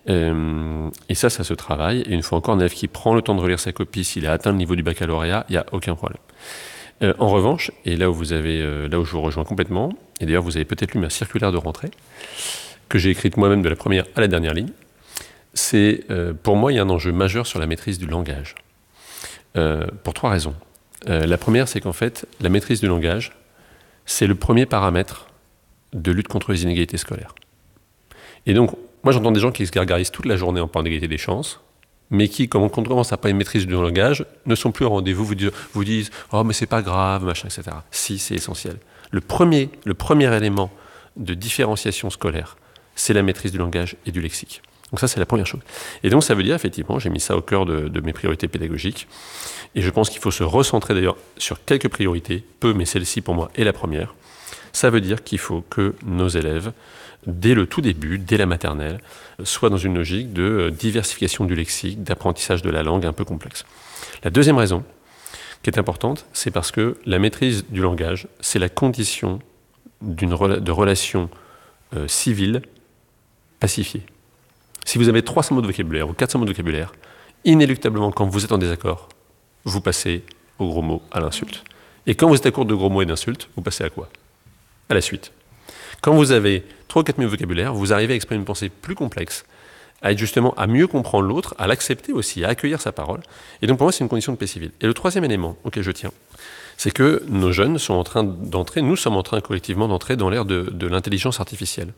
Euh, et ça, ça se travaille. Et une fois encore, un élève qui prend le temps de relire sa copie, s'il a atteint le niveau du baccalauréat, il n'y a aucun problème. Euh, en revanche, et là où vous avez, euh, là où je vous rejoins complètement, et d'ailleurs vous avez peut-être lu ma circulaire de rentrée, que j'ai écrite moi-même de la première à la dernière ligne, c'est, euh, pour moi, il y a un enjeu majeur sur la maîtrise du langage. Euh, pour trois raisons. Euh, la première, c'est qu'en fait, la maîtrise du langage, c'est le premier paramètre de lutte contre les inégalités scolaires. Et donc, moi, j'entends des gens qui se gargarisent toute la journée en parlant d'égalité des chances, mais qui, comme on commence à pas une maîtrise du langage, ne sont plus au rendez-vous, vous disent, vous disent « Oh, mais c'est pas grave, machin, et cetera » Si, c'est essentiel. Le premier, le premier élément de différenciation scolaire, c'est la maîtrise du langage et du lexique. Donc ça, c'est la première chose. Et donc, ça veut dire, effectivement, j'ai mis ça au cœur de, de mes priorités pédagogiques, et je pense qu'il faut se recentrer d'ailleurs sur quelques priorités, peu, mais celle-ci, pour moi, est la première. Ça veut dire qu'il faut que nos élèves, dès le tout début, dès la maternelle, soient dans une logique de diversification du lexique, d'apprentissage de la langue un peu complexe. La deuxième raison, qui est importante, c'est parce que la maîtrise du langage, c'est la condition d'une rela- de relations euh, civiles pacifiées. Si vous avez trois cents mots de vocabulaire ou quatre cents mots de vocabulaire, inéluctablement, quand vous êtes en désaccord, vous passez au gros mot, à l'insulte. Et quand vous êtes à court de gros mots et d'insultes, vous passez à quoi? À la suite. Quand vous avez trois ou quatre mots de vocabulaire, vous arrivez à exprimer une pensée plus complexe, à être justement à mieux comprendre l'autre, à l'accepter aussi, à accueillir sa parole. Et donc pour moi, c'est une condition de paix civile. Et le troisième élément auquel je tiens, c'est que nos jeunes sont en train d'entrer, nous sommes en train collectivement d'entrer dans l'ère de, de l'intelligence artificielle.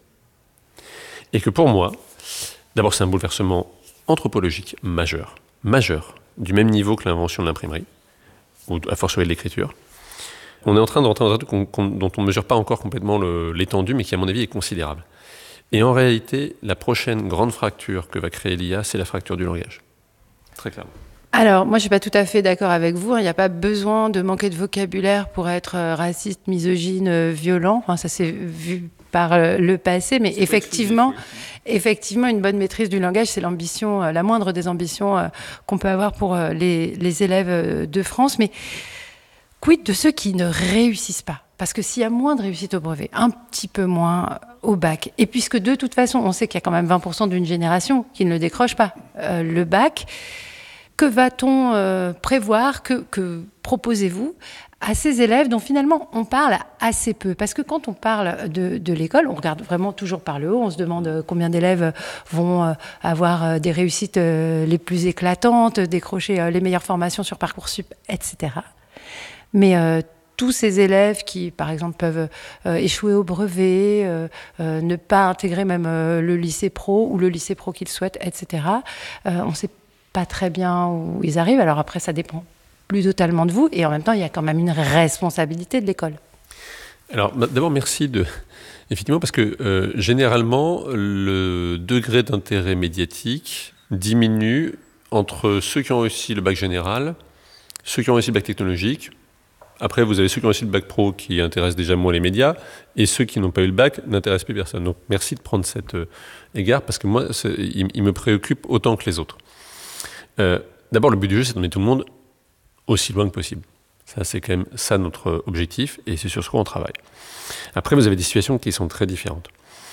Et que pour moi, d'abord c'est un bouleversement anthropologique majeur, majeur, du même niveau que l'invention de l'imprimerie, ou à fortiori de l'écriture. On est en train d'entrer dans un truc qu'on, qu'on, dont on ne mesure pas encore complètement le, l'étendue, mais qui, à mon avis, est considérable. Et en réalité, la prochaine grande fracture que va créer l'I A, c'est la fracture du langage. Très clairement. Alors, moi, je ne suis pas tout à fait d'accord avec vous. Il n'y a pas besoin de manquer de vocabulaire pour être raciste, misogyne, violent. Enfin, ça s'est vu par le passé, mais c'est effectivement, effectivement, une bonne maîtrise du langage, c'est l'ambition, la moindre des ambitions qu'on peut avoir pour les, les élèves de France. Mais quid de ceux qui ne réussissent pas? Parce que s'il y a moins de réussite au brevet, un petit peu moins au bac, et puisque de toute façon, on sait qu'il y a quand même vingt pour cent d'une génération qui ne le décroche pas, euh, le bac, que va-t-on euh, prévoir, que, que proposez-vous à ces élèves dont finalement on parle assez peu? Parce que quand on parle de, de l'école, on regarde vraiment toujours par le haut, on se demande combien d'élèves vont avoir des réussites les plus éclatantes, décrocher les meilleures formations sur Parcoursup, et cetera. Mais euh, tous ces élèves qui, par exemple, peuvent euh, échouer au brevet, euh, euh, ne pas intégrer même euh, le lycée pro ou le lycée pro qu'ils souhaitent, et cetera, euh, on ne sait pas très bien où ils arrivent. Alors après, ça dépend plus totalement de vous. Et en même temps, il y a quand même une responsabilité de l'école. Alors, d'abord, merci de... Effectivement, parce que euh, généralement, le degré d'intérêt médiatique diminue entre ceux qui ont réussi le bac général, ceux qui ont réussi le bac technologique. Après, vous avez ceux qui ont réussi le bac pro qui intéressent déjà moins les médias, et ceux qui n'ont pas eu le bac n'intéressent plus personne. Donc, merci de prendre cet euh, égard, parce que moi, il, il me préoccupe autant que les autres. Euh, d'abord, le but du jeu, c'est d'emmener tout le monde aussi loin que possible. Ça, c'est quand même ça notre objectif, et c'est sur ce qu'on travaille. Après, vous avez des situations qui sont très différentes.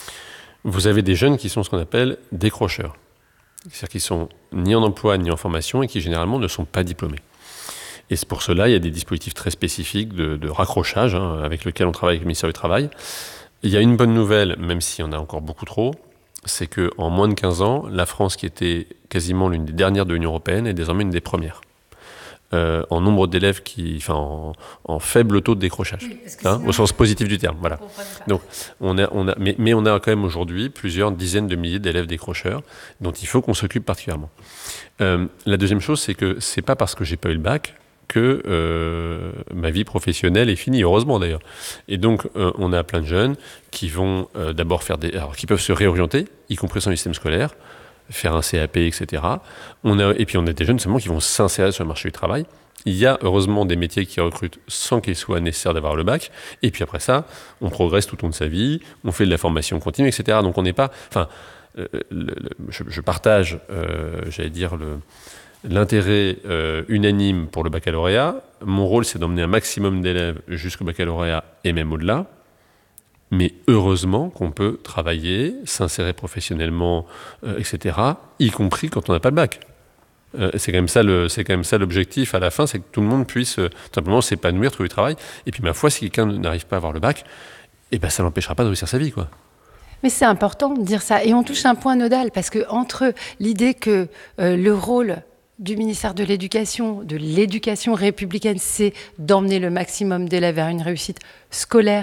Vous avez des jeunes qui sont ce qu'on appelle décrocheurs. C'est-à-dire qu'ils sont ni en emploi, ni en formation, et qui généralement ne sont pas diplômés. Et c'est pour cela, il y a des dispositifs très spécifiques de, de raccrochage hein, avec lesquels on travaille avec le ministère du Travail. Il y a une bonne nouvelle, même s'il y en a encore beaucoup trop, c'est qu'en moins de quinze ans, la France, qui était quasiment l'une des dernières de l'Union européenne, est désormais une des premières. Euh, en nombre d'élèves, qui, enfin, en, en faible taux de décrochage, oui, hein, au sens positif du terme. Voilà. Donc, on a, on a, mais, mais on a quand même aujourd'hui plusieurs dizaines de milliers d'élèves décrocheurs dont il faut qu'on s'occupe particulièrement. Euh, la deuxième chose, c'est que c'est pas parce que j'ai pas eu le bac que euh, ma vie professionnelle est finie, heureusement d'ailleurs. Et donc, euh, on a plein de jeunes qui vont euh, d'abord faire des... Alors, qui peuvent se réorienter, y compris dans le système scolaire, faire un C A P, et cetera. On a, et puis, on a des jeunes seulement qui vont s'insérer sur le marché du travail. Il y a heureusement des métiers qui recrutent sans qu'il soit nécessaire d'avoir le bac. Et puis après ça, on progresse tout au long de sa vie, on fait de la formation continue, et cetera. Donc, on n'est pas... Enfin, euh, le, le, je, je partage, euh, j'allais dire, le... l'intérêt euh, unanime pour le baccalauréat. Mon rôle, c'est d'emmener un maximum d'élèves jusqu'au baccalauréat et même au-delà. Mais heureusement qu'on peut travailler, s'insérer professionnellement, euh, et cetera, y compris quand on n'a pas le bac. Euh, c'est quand même ça le, c'est quand même ça l'objectif à la fin, c'est que tout le monde puisse euh, simplement s'épanouir, trouver du travail. Et puis, ma foi, si quelqu'un n'arrive pas à avoir le bac, eh ben, ça ne l'empêchera pas de réussir sa vie, quoi. Mais c'est important de dire ça. Et on touche un point nodal, parce que entre l'idée que euh, le rôle du ministère de l'Éducation, de l'éducation républicaine, c'est d'emmener le maximum d'élèves vers une réussite scolaire,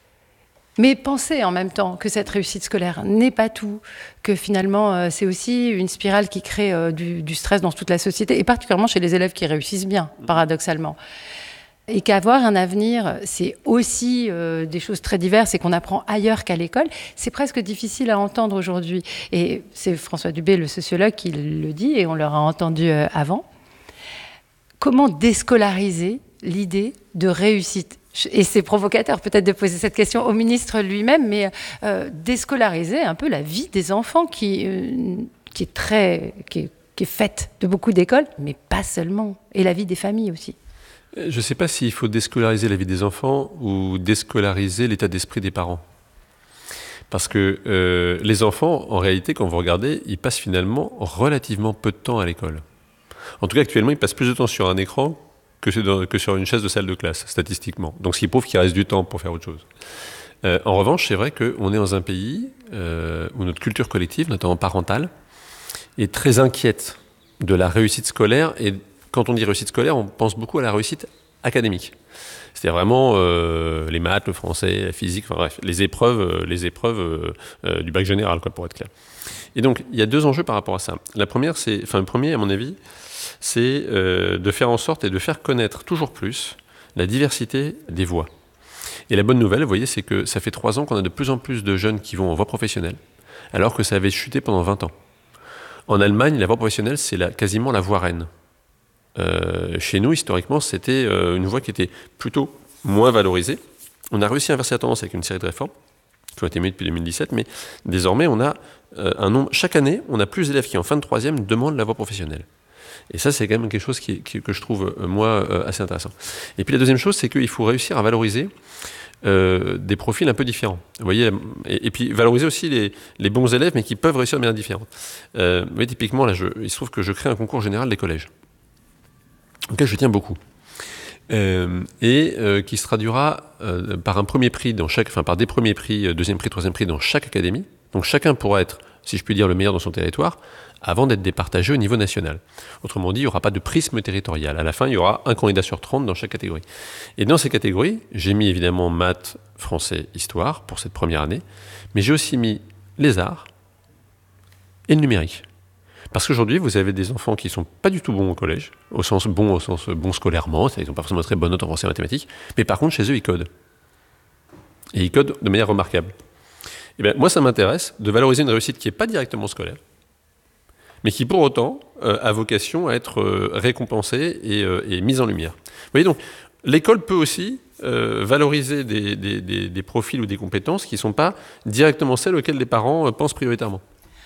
mais penser en même temps que cette réussite scolaire n'est pas tout, que finalement euh, c'est aussi une spirale qui crée euh, du, du stress dans toute la société, et particulièrement chez les élèves qui réussissent bien, paradoxalement. Et qu'avoir un avenir, c'est aussi euh, des choses très diverses et qu'on apprend ailleurs qu'à l'école, c'est presque difficile à entendre aujourd'hui. Et c'est François Dubé, le sociologue, qui le dit, et on l'aura entendu euh, avant. Comment déscolariser l'idée de réussite ? Et c'est provocateur peut-être de poser cette question au ministre lui-même, mais euh, déscolariser un peu la vie des enfants qui, euh, qui est très, qui est, qui est faite de beaucoup d'écoles, mais pas seulement, et la vie des familles aussi. Je ne sais pas s'il faut déscolariser la vie des enfants ou déscolariser l'état d'esprit des parents. Parce que euh, les enfants, en réalité, quand vous regardez, ils passent finalement relativement peu de temps à l'école. En tout cas, actuellement, ils passent plus de temps sur un écran que, dans, que sur une chaise de salle de classe, statistiquement. Donc, ce qui prouve qu'il reste du temps pour faire autre chose. Euh, en revanche, c'est vrai qu'on est dans un pays euh, où notre culture collective, notamment parentale, est très inquiète de la réussite scolaire. Et quand on dit réussite scolaire, on pense beaucoup à la réussite académique. C'est-à-dire vraiment euh, les maths, le français, la physique, enfin bref, les épreuves, euh, les épreuves euh, euh, du bac général, quoi, pour être clair. Et donc, il y a deux enjeux par rapport à ça. La première, c'est, enfin, le premier, à mon avis, c'est euh, de faire en sorte et de faire connaître toujours plus la diversité des voies. Et la bonne nouvelle, vous voyez, c'est que ça fait trois ans qu'on a de plus en plus de jeunes qui vont en voie professionnelle, alors que ça avait chuté pendant vingt ans. En Allemagne, la voie professionnelle, c'est la, quasiment la voie reine. Euh, chez nous, historiquement, c'était euh, une voie qui était plutôt moins valorisée. On a réussi à inverser la tendance avec une série de réformes qui ont été menées depuis deux mille dix-sept, mais désormais, on a euh, un nombre. Chaque année, on a plus d'élèves qui, en fin de troisième, demandent la voie professionnelle. Et ça, c'est quand même quelque chose qui, qui, que je trouve, euh, moi, euh, assez intéressant. Et puis la deuxième chose, c'est qu'il faut réussir à valoriser euh, des profils un peu différents. Vous voyez, et, et puis valoriser aussi les, les bons élèves, mais qui peuvent réussir de manière différente. Euh, vous voyez, typiquement, là, je, il se trouve que je crée un concours général des collèges, auquel je tiens beaucoup, euh, et euh, qui se traduira euh, par un premier prix dans chaque, enfin par des premiers prix, euh, deuxième prix, troisième prix dans chaque académie. Donc chacun pourra être, si je puis dire, le meilleur dans son territoire, avant d'être départagé au niveau national. Autrement dit, il n'y aura pas de prisme territorial. À la fin, il y aura un candidat sur trente dans chaque catégorie. Et dans ces catégories, j'ai mis évidemment maths, français, histoire pour cette première année, mais j'ai aussi mis les arts et le numérique. Parce qu'aujourd'hui, vous avez des enfants qui ne sont pas du tout bons au collège, au sens bon, au sens bon scolairement, c'est-à-dire qu'ils n'ont pas forcément très bonne note en français et en mathématiques, mais par contre, chez eux, ils codent. Et ils codent de manière remarquable. Et bien, moi, ça m'intéresse de valoriser une réussite qui n'est pas directement scolaire, mais qui, pour autant, euh, a vocation à être euh, récompensée et, euh, et mise en lumière. Vous voyez, donc, l'école peut aussi euh, valoriser des, des, des, des profils ou des compétences qui ne sont pas directement celles auxquelles les parents euh, pensent prioritairement.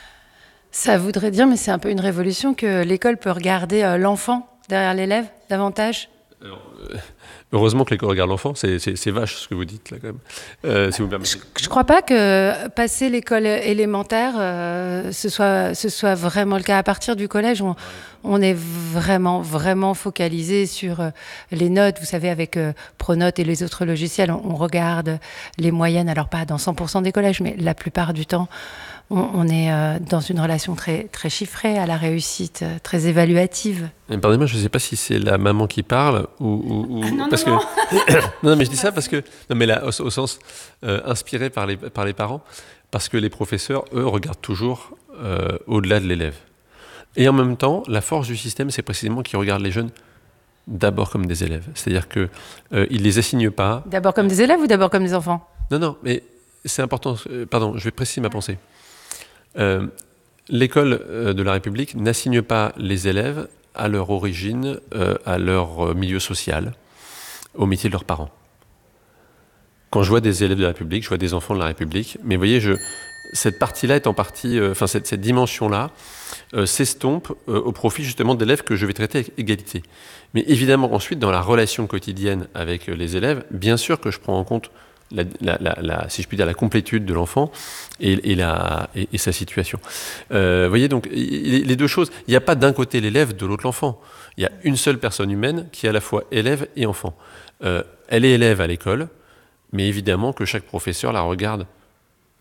Ça voudrait dire, mais c'est un peu une révolution, que l'école peut regarder euh, l'enfant derrière l'élève davantage. Alors, euh, heureusement que l'école regarde l'enfant, c'est, c'est, c'est vache ce que vous dites là quand même. Euh, si vous me permettez. Je ne crois pas que passer l'école élémentaire, euh, ce soit, ce soit vraiment le cas. À partir du collège, on, on est vraiment, vraiment focalisé sur euh, les notes. Vous savez, avec euh, Pronote et les autres logiciels, on, on regarde les moyennes, alors pas dans cent pour cent des collèges, mais la plupart du temps, on, on est euh, dans une relation très, très chiffrée à la réussite, euh, très évaluative. Pardonnez-moi, je ne sais pas si c'est la maman qui parle ou... ou, ou... Ah non, parce non, que... non. non, mais je dis ça parce que... Non, mais là, au, au sens euh, inspiré par les, par les parents, parce que les professeurs, eux, regardent toujours euh, au-delà de l'élève. Et en même temps, la force du système, c'est précisément qu'ils regardent les jeunes d'abord comme des élèves. C'est-à-dire qu'ils euh, ne les assignent pas... D'abord comme des élèves ou d'abord comme des enfants ? Non, non, mais c'est important. Euh, pardon, je vais préciser ma pensée. Euh, l'école euh, de la République n'assigne pas les élèves à leur origine, euh, à leur milieu social, au métier de leurs parents. Quand je vois des élèves de la République, je vois des enfants de la République, mais vous voyez, je, cette partie-là est en partie, euh, enfin cette, cette dimension-là euh, s'estompe euh, au profit justement d'élèves que je vais traiter avec égalité. Mais évidemment, ensuite, dans la relation quotidienne avec les élèves, bien sûr que je prends en compte La, la, la, la, si je puis dire, la complétude de l'enfant et, et, la, et, et sa situation. Euh, vous voyez, donc, les, les deux choses, il n'y a pas d'un côté l'élève, de l'autre l'enfant. Il y a une seule personne humaine qui est à la fois élève et enfant. Euh, elle est élève à l'école, mais évidemment que chaque professeur la regarde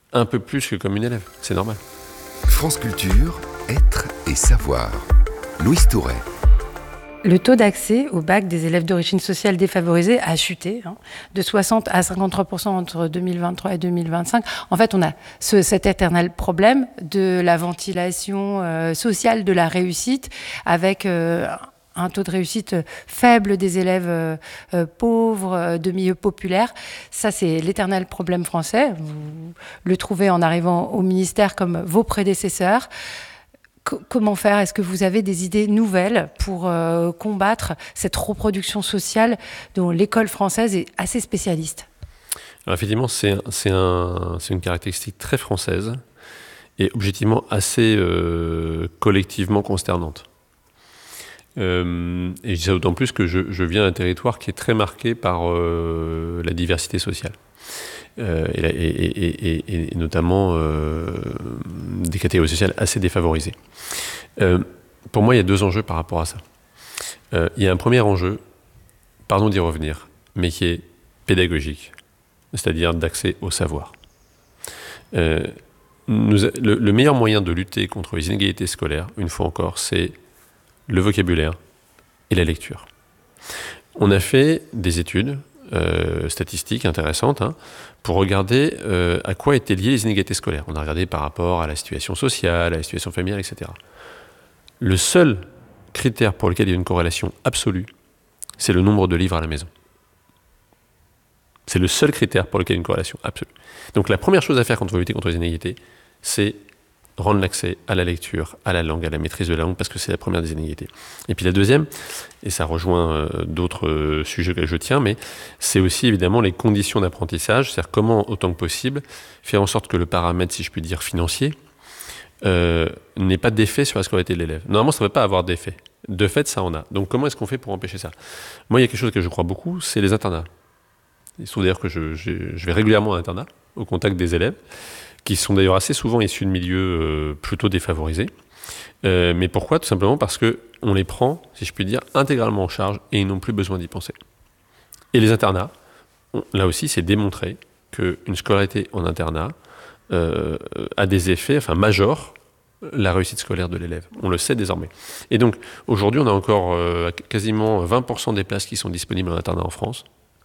un peu plus que comme une élève, c'est normal. France Culture, être et savoir. Louise Touret. Le taux d'accès au bac des élèves d'origine sociale défavorisée a chuté hein, de soixante à cinquante-trois pour cent entre deux mille vingt-trois et deux mille vingt-cinq. En fait, on a ce, cet éternel problème de la ventilation euh, sociale de la réussite avec euh, un taux de réussite faible des élèves euh, euh, pauvres, euh, de milieux populaires. Ça, c'est l'éternel problème français. Vous le trouvez en arrivant au ministère comme vos prédécesseurs. Comment faire? Est-ce que vous avez des idées nouvelles pour euh, combattre cette reproduction sociale dont l'école française est assez spécialiste? Alors effectivement, c'est, c'est, un, c'est une caractéristique très française et objectivement assez euh, collectivement consternante. Euh, et je dis ça d'autant plus que je, je viens d'un territoire qui est très marqué par euh, la diversité sociale. Euh, et, et, et, et notamment euh, des catégories sociales assez défavorisées. Euh, pour moi, il y a deux enjeux par rapport à ça. Euh, il y a un premier enjeu, pardon d'y revenir, mais qui est pédagogique, c'est-à-dire d'accès au savoir. Euh, nous, le, le meilleur moyen de lutter contre les inégalités scolaires, une fois encore, c'est le vocabulaire et la lecture. On a fait des études Euh, statistiques intéressantes hein, pour regarder euh, à quoi étaient liées les inégalités scolaires. On a regardé par rapport à la situation sociale, à la situation familiale, et cetera. Le seul critère pour lequel il y a une corrélation absolue, c'est le nombre de livres à la maison. C'est le seul critère pour lequel il y a une corrélation absolue. Donc la première chose à faire quand on veut lutter contre les inégalités, c'est rendre l'accès à la lecture, à la langue, à la maîtrise de la langue, parce que c'est la première des inégalités. Et puis la deuxième, et ça rejoint euh, d'autres euh, sujets que je tiens, mais c'est aussi évidemment les conditions d'apprentissage, c'est-à-dire comment, autant que possible, faire en sorte que le paramètre, si je puis dire, financier, euh, n'ait pas d'effet sur la scolarité de l'élève. Normalement, ça ne peut pas avoir d'effet. De fait, ça en a. Donc comment est-ce qu'on fait pour empêcher ça? Moi, il y a quelque chose que je crois beaucoup, c'est les internats. Il se trouve d'ailleurs que je, je, je vais régulièrement à l'internat, au contact des élèves, qui sont d'ailleurs assez souvent issus de milieux euh, plutôt défavorisés. Euh, mais pourquoi? Tout simplement parce qu'on les prend, si je puis dire, intégralement en charge et ils n'ont plus besoin d'y penser. Et les internats, on, là aussi, c'est démontré qu'une scolarité en internat euh, a des effets, enfin, majorent la réussite scolaire de l'élève. On le sait désormais. Et donc, aujourd'hui, on a encore euh, quasiment vingt pour cent des places qui sont disponibles en internat en France.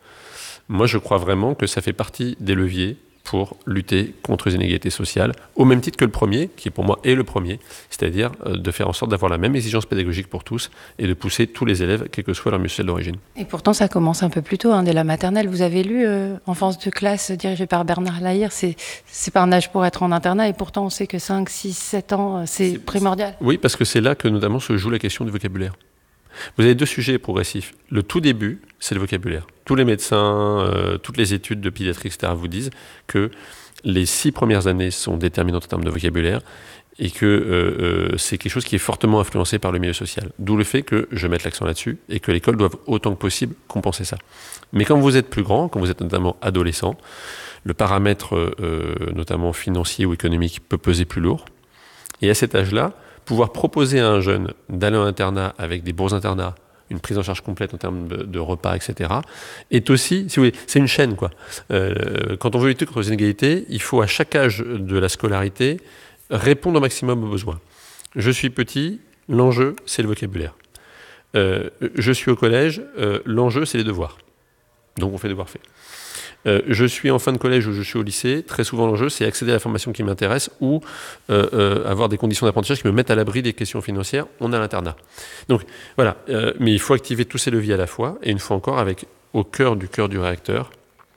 Moi, je crois vraiment que ça fait partie des leviers pour lutter contre les inégalités sociales, au même titre que le premier, qui pour moi est le premier, c'est-à-dire euh, de faire en sorte d'avoir la même exigence pédagogique pour tous et de pousser tous les élèves, quel que soit leur milieu social d'origine. Et pourtant, ça commence un peu plus tôt, hein, dès la maternelle. Vous avez lu euh, Enfance de classe, dirigé par Bernard Lahire, c'est, c'est pas un âge pour être en internat, et pourtant on sait que cinq, six, sept ans, c'est, c'est primordial. Oui, parce que c'est là que notamment se joue la question du vocabulaire. Vous avez deux sujets progressifs. Le tout début, c'est le vocabulaire. Tous les médecins, euh, toutes les études de pédiatrie, et cetera, vous disent que les six premières années sont déterminantes en termes de vocabulaire et que euh, euh, c'est quelque chose qui est fortement influencé par le milieu social. D'où le fait que je mette l'accent là-dessus et que l'école doive autant que possible compenser ça. Mais quand vous êtes plus grand, quand vous êtes notamment adolescent, le paramètre euh, notamment financier ou économique peut peser plus lourd. Et à cet âge-là, pouvoir proposer à un jeune d'aller en internat avec des bourses internats, une prise en charge complète en termes de, de repas, et cetera, est aussi, si vous voulez, c'est une chaîne, quoi. Euh, quand on veut lutter contre les inégalités, il faut à chaque âge de la scolarité répondre au maximum aux besoins. Je suis petit, l'enjeu, c'est le vocabulaire. Euh, je suis au collège, euh, l'enjeu, c'est les devoirs. Donc on fait devoirs faits. Euh, je suis en fin de collège ou je suis au lycée, très souvent l'enjeu c'est accéder à la formation qui m'intéresse ou euh, euh, avoir des conditions d'apprentissage qui me mettent à l'abri des questions financières, on a l'internat. Donc voilà, euh, mais il faut activer tous ces leviers à la fois, et une fois encore avec au cœur du cœur du réacteur,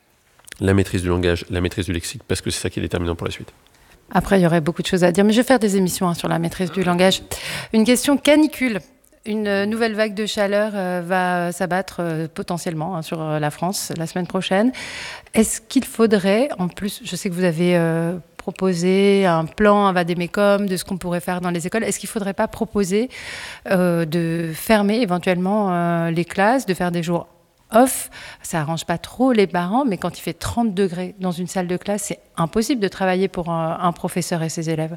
la maîtrise du langage, la maîtrise du lexique, parce que c'est ça qui est déterminant pour la suite. Après, il y aurait beaucoup de choses à dire, mais je vais faire des émissions hein, sur la maîtrise du langage. Une question canicule. Une nouvelle vague de chaleur euh, va s'abattre euh, potentiellement hein, sur euh, la France la semaine prochaine. Est-ce qu'il faudrait, en plus, je sais que vous avez euh, proposé un plan à Vadémécum de ce qu'on pourrait faire dans les écoles, est-ce qu'il ne faudrait pas proposer euh, de fermer éventuellement euh, les classes, de faire des jours off? Ça n'arrange pas trop les parents, mais quand il fait trente degrés dans une salle de classe, c'est impossible de travailler pour un, un professeur et ses élèves.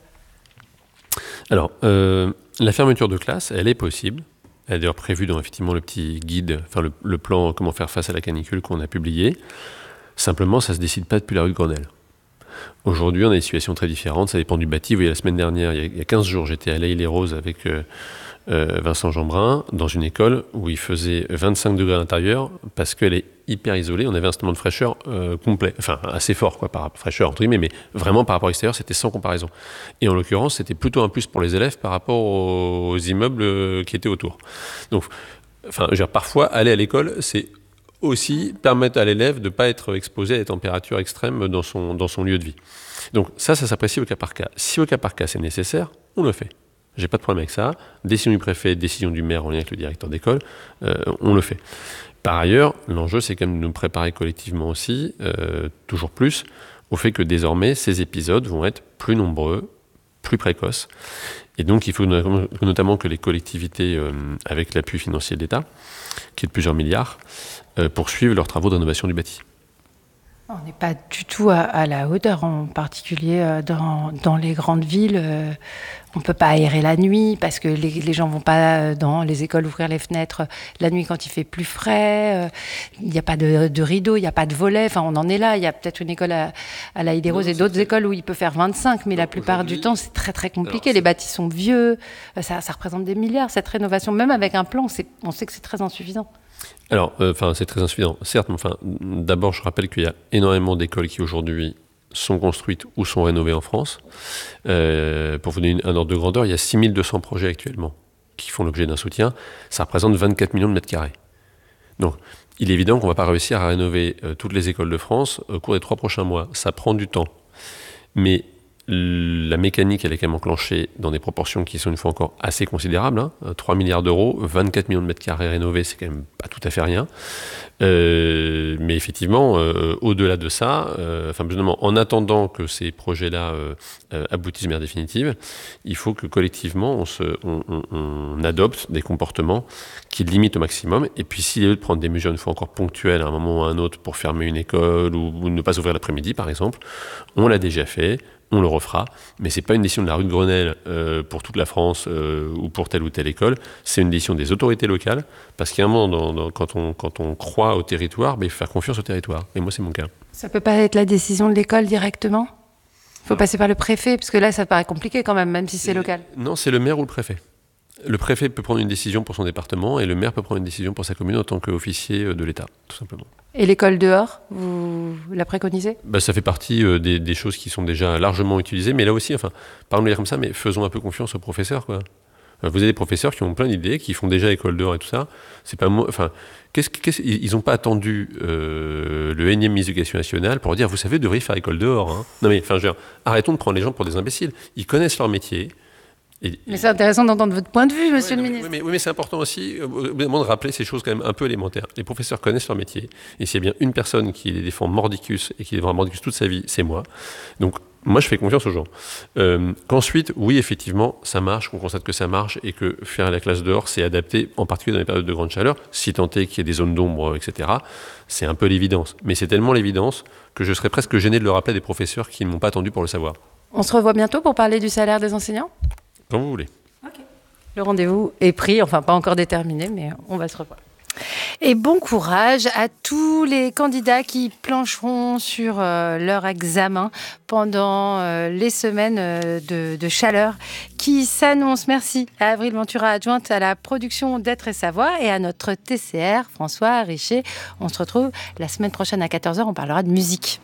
Alors, euh, la fermeture de classe, elle est possible. Elle est d'ailleurs prévue dans effectivement le petit guide, enfin le, le plan comment faire face à la canicule qu'on a publié. Simplement, ça ne se décide pas depuis la rue de Grenelle. Aujourd'hui, on a des situations très différentes, ça dépend du bâti. Vous voyez, la semaine dernière, il y a quinze jours, j'étais à l'Aille-les-Roses avec euh, euh, Vincent Jeanbrun, dans une école où il faisait vingt-cinq degrés à l'intérieur, parce qu'elle est hyper isolée. On avait un instrument de fraîcheur euh, complet, enfin assez fort, quoi, par fraîcheur entre guillemets, mais vraiment par rapport à l'extérieur, c'était sans comparaison. Et en l'occurrence, c'était plutôt un plus pour les élèves par rapport aux, aux immeubles euh, qui étaient autour. Donc, enfin, je veux dire, parfois, aller à l'école, c'est aussi permettre à l'élève de ne pas être exposé à des températures extrêmes dans son, dans son lieu de vie. Donc ça, ça s'apprécie au cas par cas. Si au cas par cas c'est nécessaire, on le fait. J'ai pas de problème avec ça. Décision du préfet, décision du maire en lien avec le directeur d'école, euh, on le fait. Par ailleurs, l'enjeu, c'est quand même de nous préparer collectivement aussi, euh, toujours plus, au fait que désormais, ces épisodes vont être plus nombreux, plus précoces. Et donc, il faut notamment que les collectivités, euh, avec l'appui financier de l'État, qui est de plusieurs milliards, euh, poursuivent leurs travaux de rénovation du bâti. On n'est pas du tout à, à la hauteur, en particulier euh, dans, dans les grandes villes. Euh, on ne peut pas aérer la nuit parce que les, les gens ne vont pas dans les écoles ouvrir les fenêtres la nuit quand il fait plus frais. Euh, il n'y a pas de, de rideau, il n'y a pas de volet. Enfin, on en est là. Il y a peut-être une école à, à l'Aille-des-Roses et d'autres très... écoles où il peut faire vingt-cinq, mais non, la plupart du temps, c'est très très compliqué. Alors, les bâtis sont vieux, ça, ça représente des milliards. Cette rénovation, même avec un plan, c'est, on sait que c'est très insuffisant. Alors, enfin, euh, c'est très insuffisant, certes, mais enfin, d'abord, je rappelle qu'il y a énormément d'écoles qui aujourd'hui sont construites ou sont rénovées en France. Euh, pour vous donner un ordre de grandeur, il y a six mille deux cents projets actuellement qui font l'objet d'un soutien. Ça représente vingt-quatre millions de mètres carrés. Donc, il est évident qu'on ne va pas réussir à rénover euh, toutes les écoles de France au cours des trois prochains mois. Ça prend du temps. Mais la mécanique, elle est quand même enclenchée dans des proportions qui sont une fois encore assez considérables. Hein. trois milliards d'euros, vingt-quatre millions de mètres carrés rénovés, c'est quand même pas tout à fait rien. Euh, mais effectivement, euh, au-delà de ça, euh, enfin, justement, en attendant que ces projets-là euh, euh, aboutissent de manière définitive, il faut que collectivement, on, se, on, on, on adopte des comportements qui limitent au maximum. Et puis, s'il y a lieu de prendre des mesures une fois encore ponctuelles à un moment ou à un autre pour fermer une école ou, ou ne pas ouvrir l'après-midi, par exemple, on l'a déjà fait. On le refera, mais ce n'est pas une décision de la rue de Grenelle euh, pour toute la France euh, ou pour telle ou telle école, c'est une décision des autorités locales, parce qu'il y a un moment, dans, dans, quand, on, quand on croit au territoire, ben, il faut faire confiance au territoire, et moi c'est mon cas. Ça ne peut pas être la décision de l'école directement ? Il faut non. passer par le préfet, parce que là ça paraît compliqué quand même, même si c'est, c'est local. Non, c'est le maire ou le préfet. Le préfet peut prendre une décision pour son département, et le maire peut prendre une décision pour sa commune en tant qu'officier de l'État, tout simplement. Et l'école dehors, vous la préconisez ? Bah, ça fait partie euh, des, des choses qui sont déjà largement utilisées, mais là aussi, enfin, parlons comme ça, mais faisons un peu confiance aux professeurs, quoi. Vous avez des professeurs qui ont plein d'idées, qui font déjà école dehors et tout ça. C'est pas moi, enfin, qu'est-ce, qu'est-ce, ils n'ont pas attendu euh, le énième ministre de l'Éducation nationale pour dire, vous savez, vous devriez faire école dehors. Hein. Non mais, enfin, je veux dire, arrêtons de prendre les gens pour des imbéciles. Ils connaissent leur métier. Et, mais c'est intéressant d'entendre votre point de vue, monsieur ouais, le non, ministre. Mais, oui, mais c'est important aussi euh, de rappeler ces choses quand même un peu élémentaires. Les professeurs connaissent leur métier, et s'il y a bien une personne qui les défend mordicus, et qui les défend mordicus toute sa vie, c'est moi. Donc, moi, je fais confiance aux gens. Euh, qu'ensuite, oui, effectivement, ça marche, qu'on constate que ça marche, et que faire la classe dehors, c'est adapté, en particulier dans les périodes de grande chaleur, si tant est qu'il y ait des zones d'ombre, et cetera. C'est un peu l'évidence. Mais c'est tellement l'évidence que je serais presque gêné de le rappeler à des professeurs qui ne m'ont pas attendu pour le savoir. On se revoit bientôt pour parler du salaire des enseignants ? Quand vous voulez. Okay. Le rendez-vous est pris, enfin pas encore déterminé, mais on va se revoir. Et bon courage à tous les candidats qui plancheront sur euh, leur examen pendant euh, les semaines euh, de, de chaleur qui s'annoncent. Merci à Avril Ventura, adjointe à la production d'Être et Savoir, et à notre T C R, François Richer. On se retrouve la semaine prochaine à quatorze heures, on parlera de musique.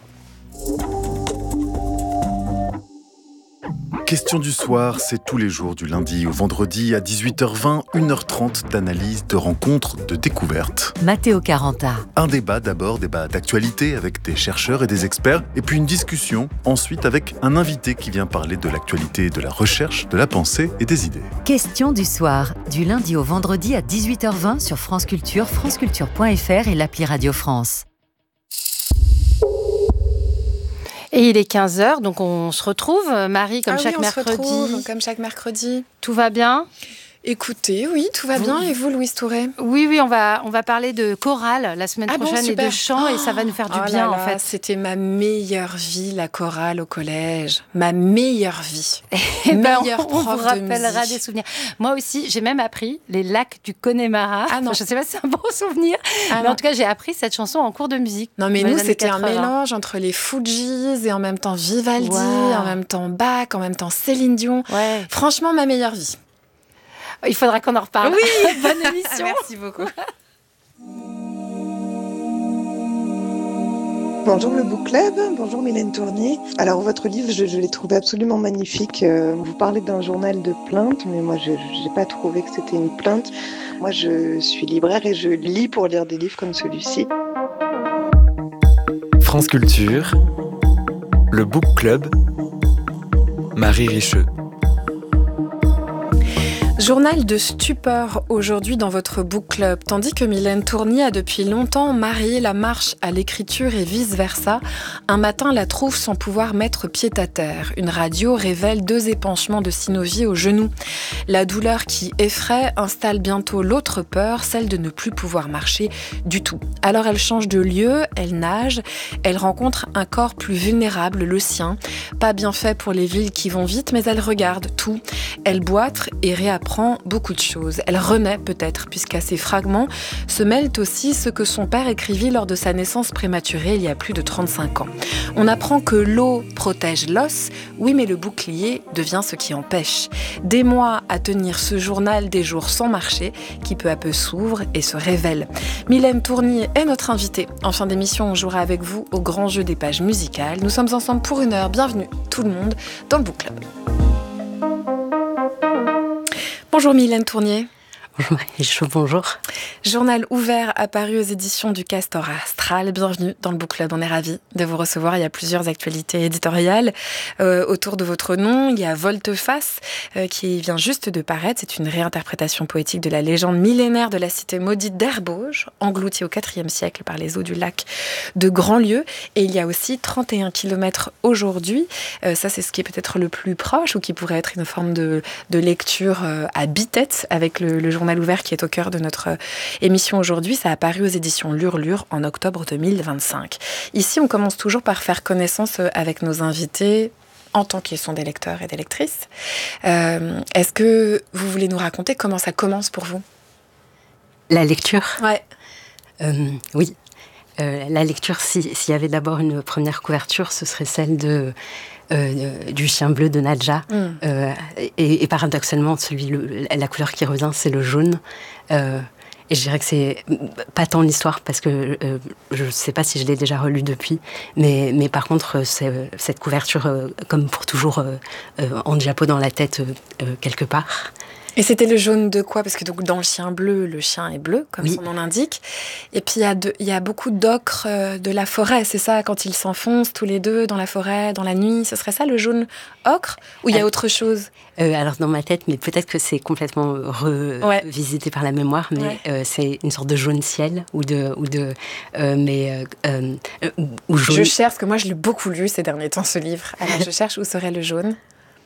Question du soir, c'est tous les jours du lundi au vendredi à dix-huit heures vingt, une heure trente d'analyse, de rencontres, de découvertes. Matteo Caranta. Un débat d'abord, débat d'actualité avec des chercheurs et des experts, et puis une discussion ensuite avec un invité qui vient parler de l'actualité, de la recherche, de la pensée et des idées. Question du soir, du lundi au vendredi à dix-huit heures vingt sur France Culture, franceculture point f r et l'appli Radio France. Et il est quinze heures, donc on se retrouve, Marie, comme ah chaque oui, on mercredi. Se retrouve, comme chaque mercredi. Tout va bien ? Écoutez, oui, tout va bien. Et vous, Louise Touré? Oui, oui, on va, on va parler de chorale la semaine ah prochaine bon, et de chant, et ça va nous faire du oh bien, là en là, fait. C'était ma meilleure vie, la chorale au collège. Ma meilleure vie. Et ben, meilleure on, on prof vous de rappellera musique. des souvenirs. Moi aussi, j'ai même appris les lacs du Connemara. Ah non. Enfin, je ne sais pas si c'est un bon souvenir, Ah mais non. en tout cas, j'ai appris cette chanson en cours de musique. Non, mais dans nous, les années c'était un quatre-vingts. mélange entre les Fujis et en même temps Vivaldi, Wow. en même temps Bach, en même temps Céline Dion. Ouais. Franchement, ma meilleure vie. Il faudra qu'on en reparle. Oui. Bonne émission. Merci beaucoup. Bonjour le Book Club, bonjour Mylène Tournier. Alors votre livre, je, je l'ai trouvé absolument magnifique. Euh, vous parlez d'un journal de plainte, mais moi je n'ai pas trouvé que c'était une plainte. Moi je suis libraire et je lis pour lire des livres comme celui-ci. France Culture, le Book Club, Marie Richeux. Journal de stupeur aujourd'hui dans votre book club, tandis que Mylène Tournier a depuis longtemps marié la marche à l'écriture et vice-versa. Un matin, la trouve sans pouvoir mettre pied à terre. Une radio révèle deux épanchements de synovie au genou. La douleur qui effraie installe bientôt l'autre peur, celle de ne plus pouvoir marcher du tout. Alors elle change de lieu, elle nage, elle rencontre un corps plus vulnérable, le sien. Pas bien fait pour les villes qui vont vite, mais elle regarde tout. Elle boite et réapprend beaucoup de choses. Elle renaît peut-être, puisqu'à ces fragments se mêlent aussi ce que son père écrivit lors de sa naissance prématurée il y a plus de trente-cinq ans. On apprend que l'eau protège l'os, oui, mais le bouclier devient ce qui empêche. Des mois à tenir ce journal des jours sans marcher, qui peu à peu s'ouvre et se révèle. Mylène Tournier est notre invitée. En fin d'émission, on jouera avec vous au grand jeu des pages musicales. Nous sommes ensemble pour une heure. Bienvenue tout le monde dans le Book Club. Bonjour Mylène Tournier. Bonjour Marie-Jo, bonjour. Journal ouvert apparu aux éditions du Castor Astral. Bienvenue dans le Book Club, on est ravis de vous recevoir. Il y a plusieurs actualités éditoriales euh, autour de votre nom. Il y a Volte-Face euh, qui vient juste de paraître. C'est une réinterprétation poétique de la légende millénaire de la cité maudite d'Herbauges, engloutie au quatrième siècle par les eaux du lac de Grandlieu. Et il y a aussi trente et un kilomètres aujourd'hui. Euh, ça, c'est ce qui est peut-être le plus proche ou qui pourrait être une forme de, de lecture euh, à bi-tête avec le, le journal ouvert qui est au cœur de notre émission aujourd'hui. Ça a paru aux éditions L'Urlure en octobre deux mille vingt-cinq. Ici, on commence toujours par faire connaissance avec nos invités en tant qu'ils sont des lecteurs et des lectrices. Euh, est-ce que vous voulez nous raconter comment ça commence pour vous? La lecture? Ouais. Euh, oui. Euh, la lecture, si, s'il y avait d'abord une première couverture, ce serait celle de... Euh, du chien bleu de Nadja. Mm. Euh, et, et paradoxalement, celui, le, la couleur qui revient, c'est le jaune. Euh, et je dirais que c'est pas tant l'histoire, parce que euh, je ne sais pas si je l'ai déjà relu depuis, mais, mais par contre, c'est, cette couverture, euh, comme pour toujours, euh, euh, en diapo dans la tête, euh, quelque part. Et c'était le jaune de quoi? Parce que donc, dans le chien bleu, le chien est bleu, comme oui. son nom l'indique. Et puis, il y a, de, il y a beaucoup d'ocre euh, de la forêt, c'est ça? Quand ils s'enfoncent tous les deux dans la forêt, dans la nuit, ce serait ça, le jaune ocre? Ou il y a euh, autre chose? euh, Alors, dans ma tête, mais peut-être que c'est complètement revisité ouais. par la mémoire, mais ouais. euh, c'est une sorte de jaune ciel, ou de... Ou de euh, mais, euh, euh, ou jaune... Je cherche, parce que moi, je l'ai beaucoup lu ces derniers temps, ce livre. Alors, je cherche où serait le jaune.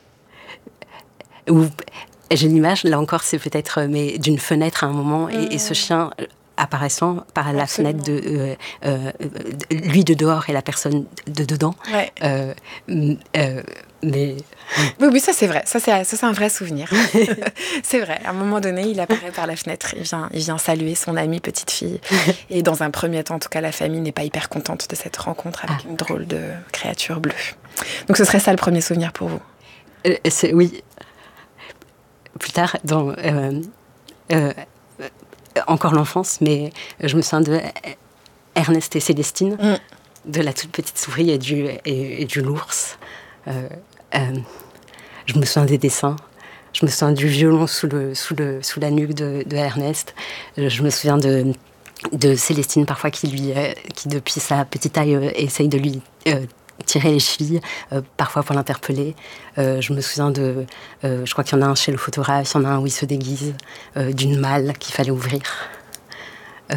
Ou... J'ai l'image, là encore, c'est peut-être mais d'une fenêtre à un moment, mmh. et, et ce chien apparaissant par la Absolument. fenêtre de euh, euh, lui de dehors et la personne de dedans. Ouais. Euh, euh, mais oui, oui, ça c'est vrai. Ça c'est, ça, c'est un vrai souvenir. C'est vrai. À un moment donné, il apparaît par la fenêtre. Il vient, il vient saluer son amie petite fille. Et dans un premier temps, en tout cas, la famille n'est pas hyper contente de cette rencontre avec ah. une drôle de créature bleue. Donc, ce serait ça le premier souvenir pour vous? euh, c'est, Oui. Plus tard, dans euh, euh, encore l'enfance, mais je me souviens de Ernest et Célestine, mm. de la toute petite souris et du, et, et du l'ours. Euh, euh, je me souviens des dessins. Je me souviens du violon sous, le, sous, le, sous la nuque de, de Ernest. Je me souviens de, de Célestine, parfois, qui, lui, euh, qui depuis sa petite taille, euh, essaye de lui... Euh, tirer les chevilles, euh, parfois pour l'interpeller. Euh, je me souviens de... Euh, je crois qu'il y en a un chez le photographe, il y en a un où il se déguise, euh, d'une malle qu'il fallait ouvrir. Euh,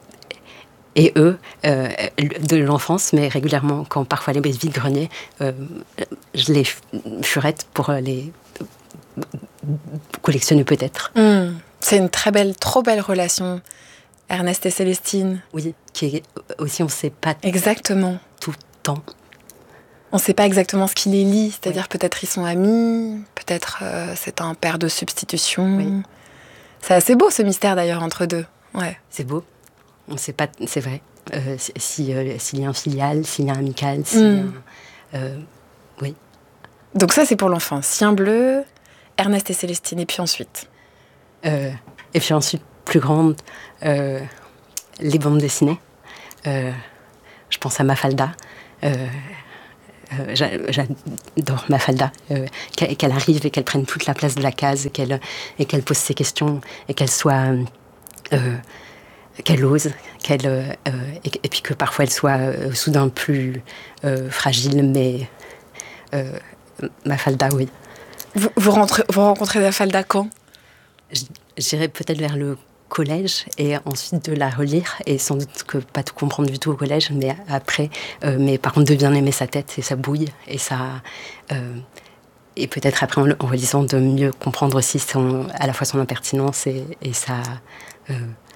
et eux, euh, de l'enfance, mais régulièrement, quand parfois les vides greniers, euh, je les furette pour les collectionner peut-être. Mmh. C'est une très belle, trop belle relation, Ernest et Célestine. Oui, qui est aussi, on ne sait pas exactement tout le temps. On ne sait pas exactement ce qui les lie, c'est-à-dire oui. peut-être ils sont amis, peut-être euh, c'est un père de substitution. Oui. C'est assez beau ce mystère d'ailleurs entre deux. Ouais. C'est beau, on ne sait pas, c'est vrai. Euh, si, euh, s'il y a un filial, s'il y a un amical, s'il y a un, euh, oui. Donc ça c'est pour l'enfance. Cien bleu, Ernest et Célestine, et puis ensuite euh, Et puis ensuite, plus grande, euh, les bandes dessinées. Euh, je pense à Mafalda. Euh, Euh, j'adore Mafalda, euh, qu'elle arrive et qu'elle prenne toute la place de la case et qu'elle, et qu'elle pose ses questions et qu'elle soit, euh, qu'elle ose, qu'elle, euh, et, et puis que parfois elle soit euh, soudain plus euh, fragile, mais euh, Mafalda, oui. Vous, vous, rentrez, vous rencontrez Mafalda quand ? J'irai peut-être vers le collège et ensuite de la relire et sans doute que pas tout comprendre du tout au collège, mais après, euh, mais par contre de bien aimer sa tête et sa bouille et ça euh, et peut-être après en, en relisant de mieux comprendre aussi son, à la fois son impertinence et, et sa euh,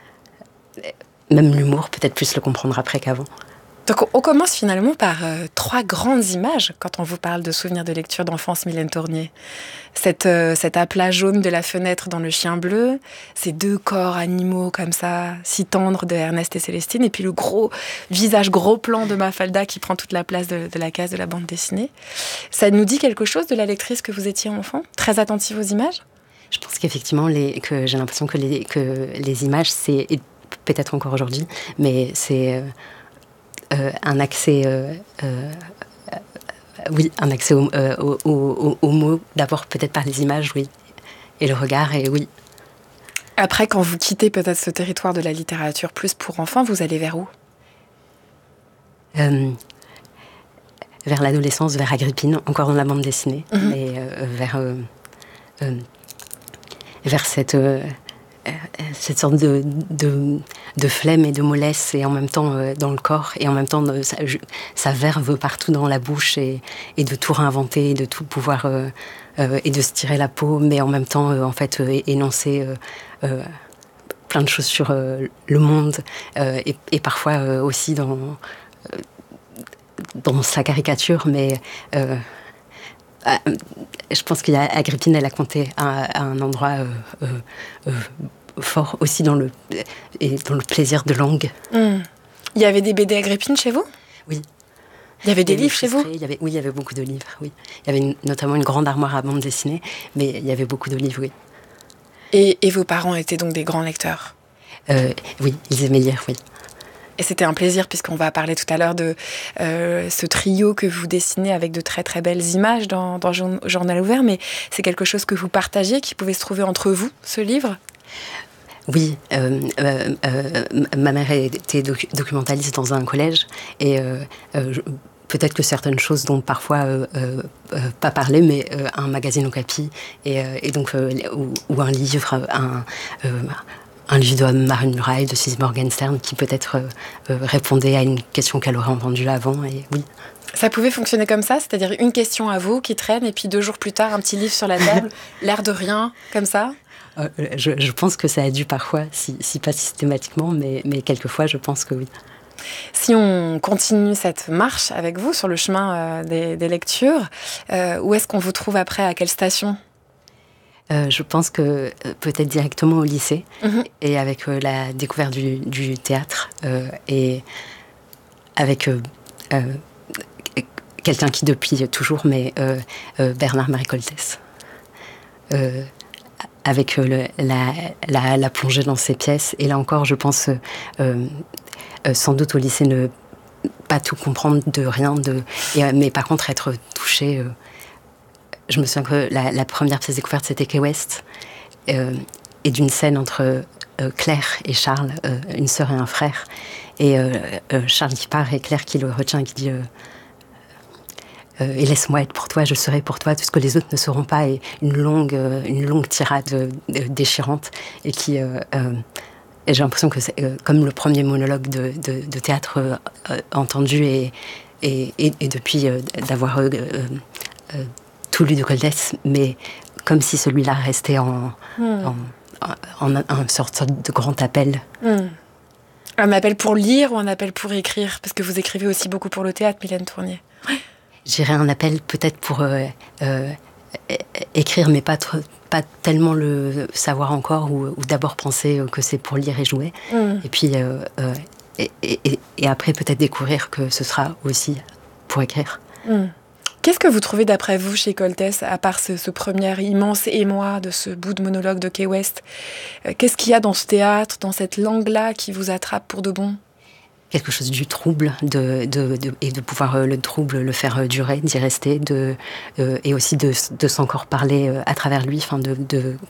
même l'humour, peut-être plus le comprendre après qu'avant. Donc on commence finalement par euh, trois grandes images quand on vous parle de souvenirs de lecture d'enfance, Mylène Tournier. Cette, euh, cet aplat jaune de la fenêtre dans Le Chien bleu, ces deux corps animaux comme ça, si tendres de Ernest et Célestine, et puis le gros visage, gros plan de Mafalda qui prend toute la place de, de la case de la bande dessinée. Ça nous dit quelque chose de la lectrice que vous étiez enfant, très attentive aux images ? Je pense qu'effectivement, les, que j'ai l'impression que les, que les images, c'est, et peut-être encore aujourd'hui, mais c'est... Euh, Euh, un accès, euh, euh, oui, un accès au, euh, au, au, au mot, d'abord peut-être par les images, oui, et le regard, et oui. Après, quand vous quittez peut-être ce territoire de la littérature plus pour enfants, vous allez vers où ? euh, Vers l'adolescence, vers Agrippine, encore dans la bande dessinée, mm-hmm. mais euh, vers, euh, euh, vers cette... Euh, cette sorte de, de, de flemme et de mollesse et en même temps euh, dans le corps et en même temps euh, ça, je, ça verve partout dans la bouche et, et de tout réinventer et de tout pouvoir euh, euh, et de se tirer la peau mais en même temps euh, en fait euh, énoncer euh, euh, plein de choses sur euh, le monde euh, et, et parfois euh, aussi dans, euh, dans sa caricature mais euh, Euh, je pense qu'il y a Agrippine, elle a compté à, à un endroit euh, euh, euh, fort aussi dans le, et dans le plaisir de langue. Mmh. Il y avait des B D Agrippine chez vous ? Oui. Il y avait des il y livres avait chez vous ? il y avait, Oui, il y avait beaucoup de livres, oui. Il y avait une, notamment une grande armoire à bande dessinée, mais il y avait beaucoup de livres, oui. Et, et vos parents étaient donc des grands lecteurs ? euh, Oui, ils aimaient lire, oui. Et c'était un plaisir, puisqu'on va parler tout à l'heure de euh, ce trio que vous dessinez avec de très très belles images dans, dans Journal ouvert, mais c'est quelque chose que vous partagez, qui pouvait se trouver entre vous, ce livre ? Oui, euh, euh, euh, ma mère était docu- documentaliste dans un collège, et euh, euh, je, peut-être que certaines choses dont parfois euh, euh, euh, pas parler, mais euh, un magazine Okapi, et, euh, et donc, euh, ou, ou un livre, un... Euh, un livre de Marine Muraille, de Suzy Morgenstern, qui peut-être euh, euh, répondait à une question qu'elle aurait entendue avant, et oui. Ça pouvait fonctionner comme ça, c'est-à-dire une question à vous qui traîne, et puis deux jours plus tard, un petit livre sur la table, l'air de rien, comme ça euh, je, je pense que ça a dû parfois, si, si pas systématiquement, mais, mais quelquefois, je pense que oui. Si on continue cette marche avec vous sur le chemin euh, des, des lectures, euh, où est-ce qu'on vous trouve après ? À quelle station ? Euh, je pense que euh, peut-être directement au lycée, mmh. et avec euh, la découverte du, du théâtre, euh, et avec euh, euh, quelqu'un qui depuis toujours, mais euh, euh, Bernard-Marie Coltès, euh, avec euh, le, la, la, la plongée dans ses pièces. Et là encore, je pense, euh, euh, sans doute au lycée, ne pas tout comprendre de rien, de, et, mais par contre être touché... Euh, Je me souviens que la, la première pièce découverte, c'était Key West, euh, et d'une scène entre euh, Claire et Charles, euh, une sœur et un frère. Et euh, euh, Charles qui part et Claire qui le retient et qui dit euh, euh, « Et laisse-moi être pour toi, je serai pour toi tout ce que les autres ne seront pas ». Et une longue, euh, une longue tirade euh, déchirante. Et qui, euh, euh, et j'ai l'impression que c'est euh, comme le premier monologue de, de, de théâtre euh, euh, entendu, et, et, et, et depuis euh, d'avoir... Euh, euh, tout lu de Coltès, mais comme si celui-là restait en, Mm. en, en, en, en sorte de grand appel. Mm. Un appel pour lire ou un appel pour écrire? Parce que vous écrivez aussi beaucoup pour le théâtre, Mylène Tournier. J'irais un appel peut-être pour euh, euh, écrire, mais pas, trop, pas tellement le savoir encore, ou, ou d'abord penser que c'est pour lire et jouer. Mm. Et puis, euh, euh, et, et, et après peut-être découvrir que ce sera aussi pour écrire. Mm. Qu'est-ce que vous trouvez d'après vous chez Koltès, à part ce, ce premier immense émoi de ce bout de monologue de Kay West? euh, Qu'est-ce qu'il y a dans ce théâtre, dans cette langue-là qui vous attrape pour de bon? Quelque chose du trouble, de, de, de, et de pouvoir euh, le trouble le faire euh, durer, d'y rester, de, euh, et aussi de, de s'encore parler euh, à travers lui, enfin de, de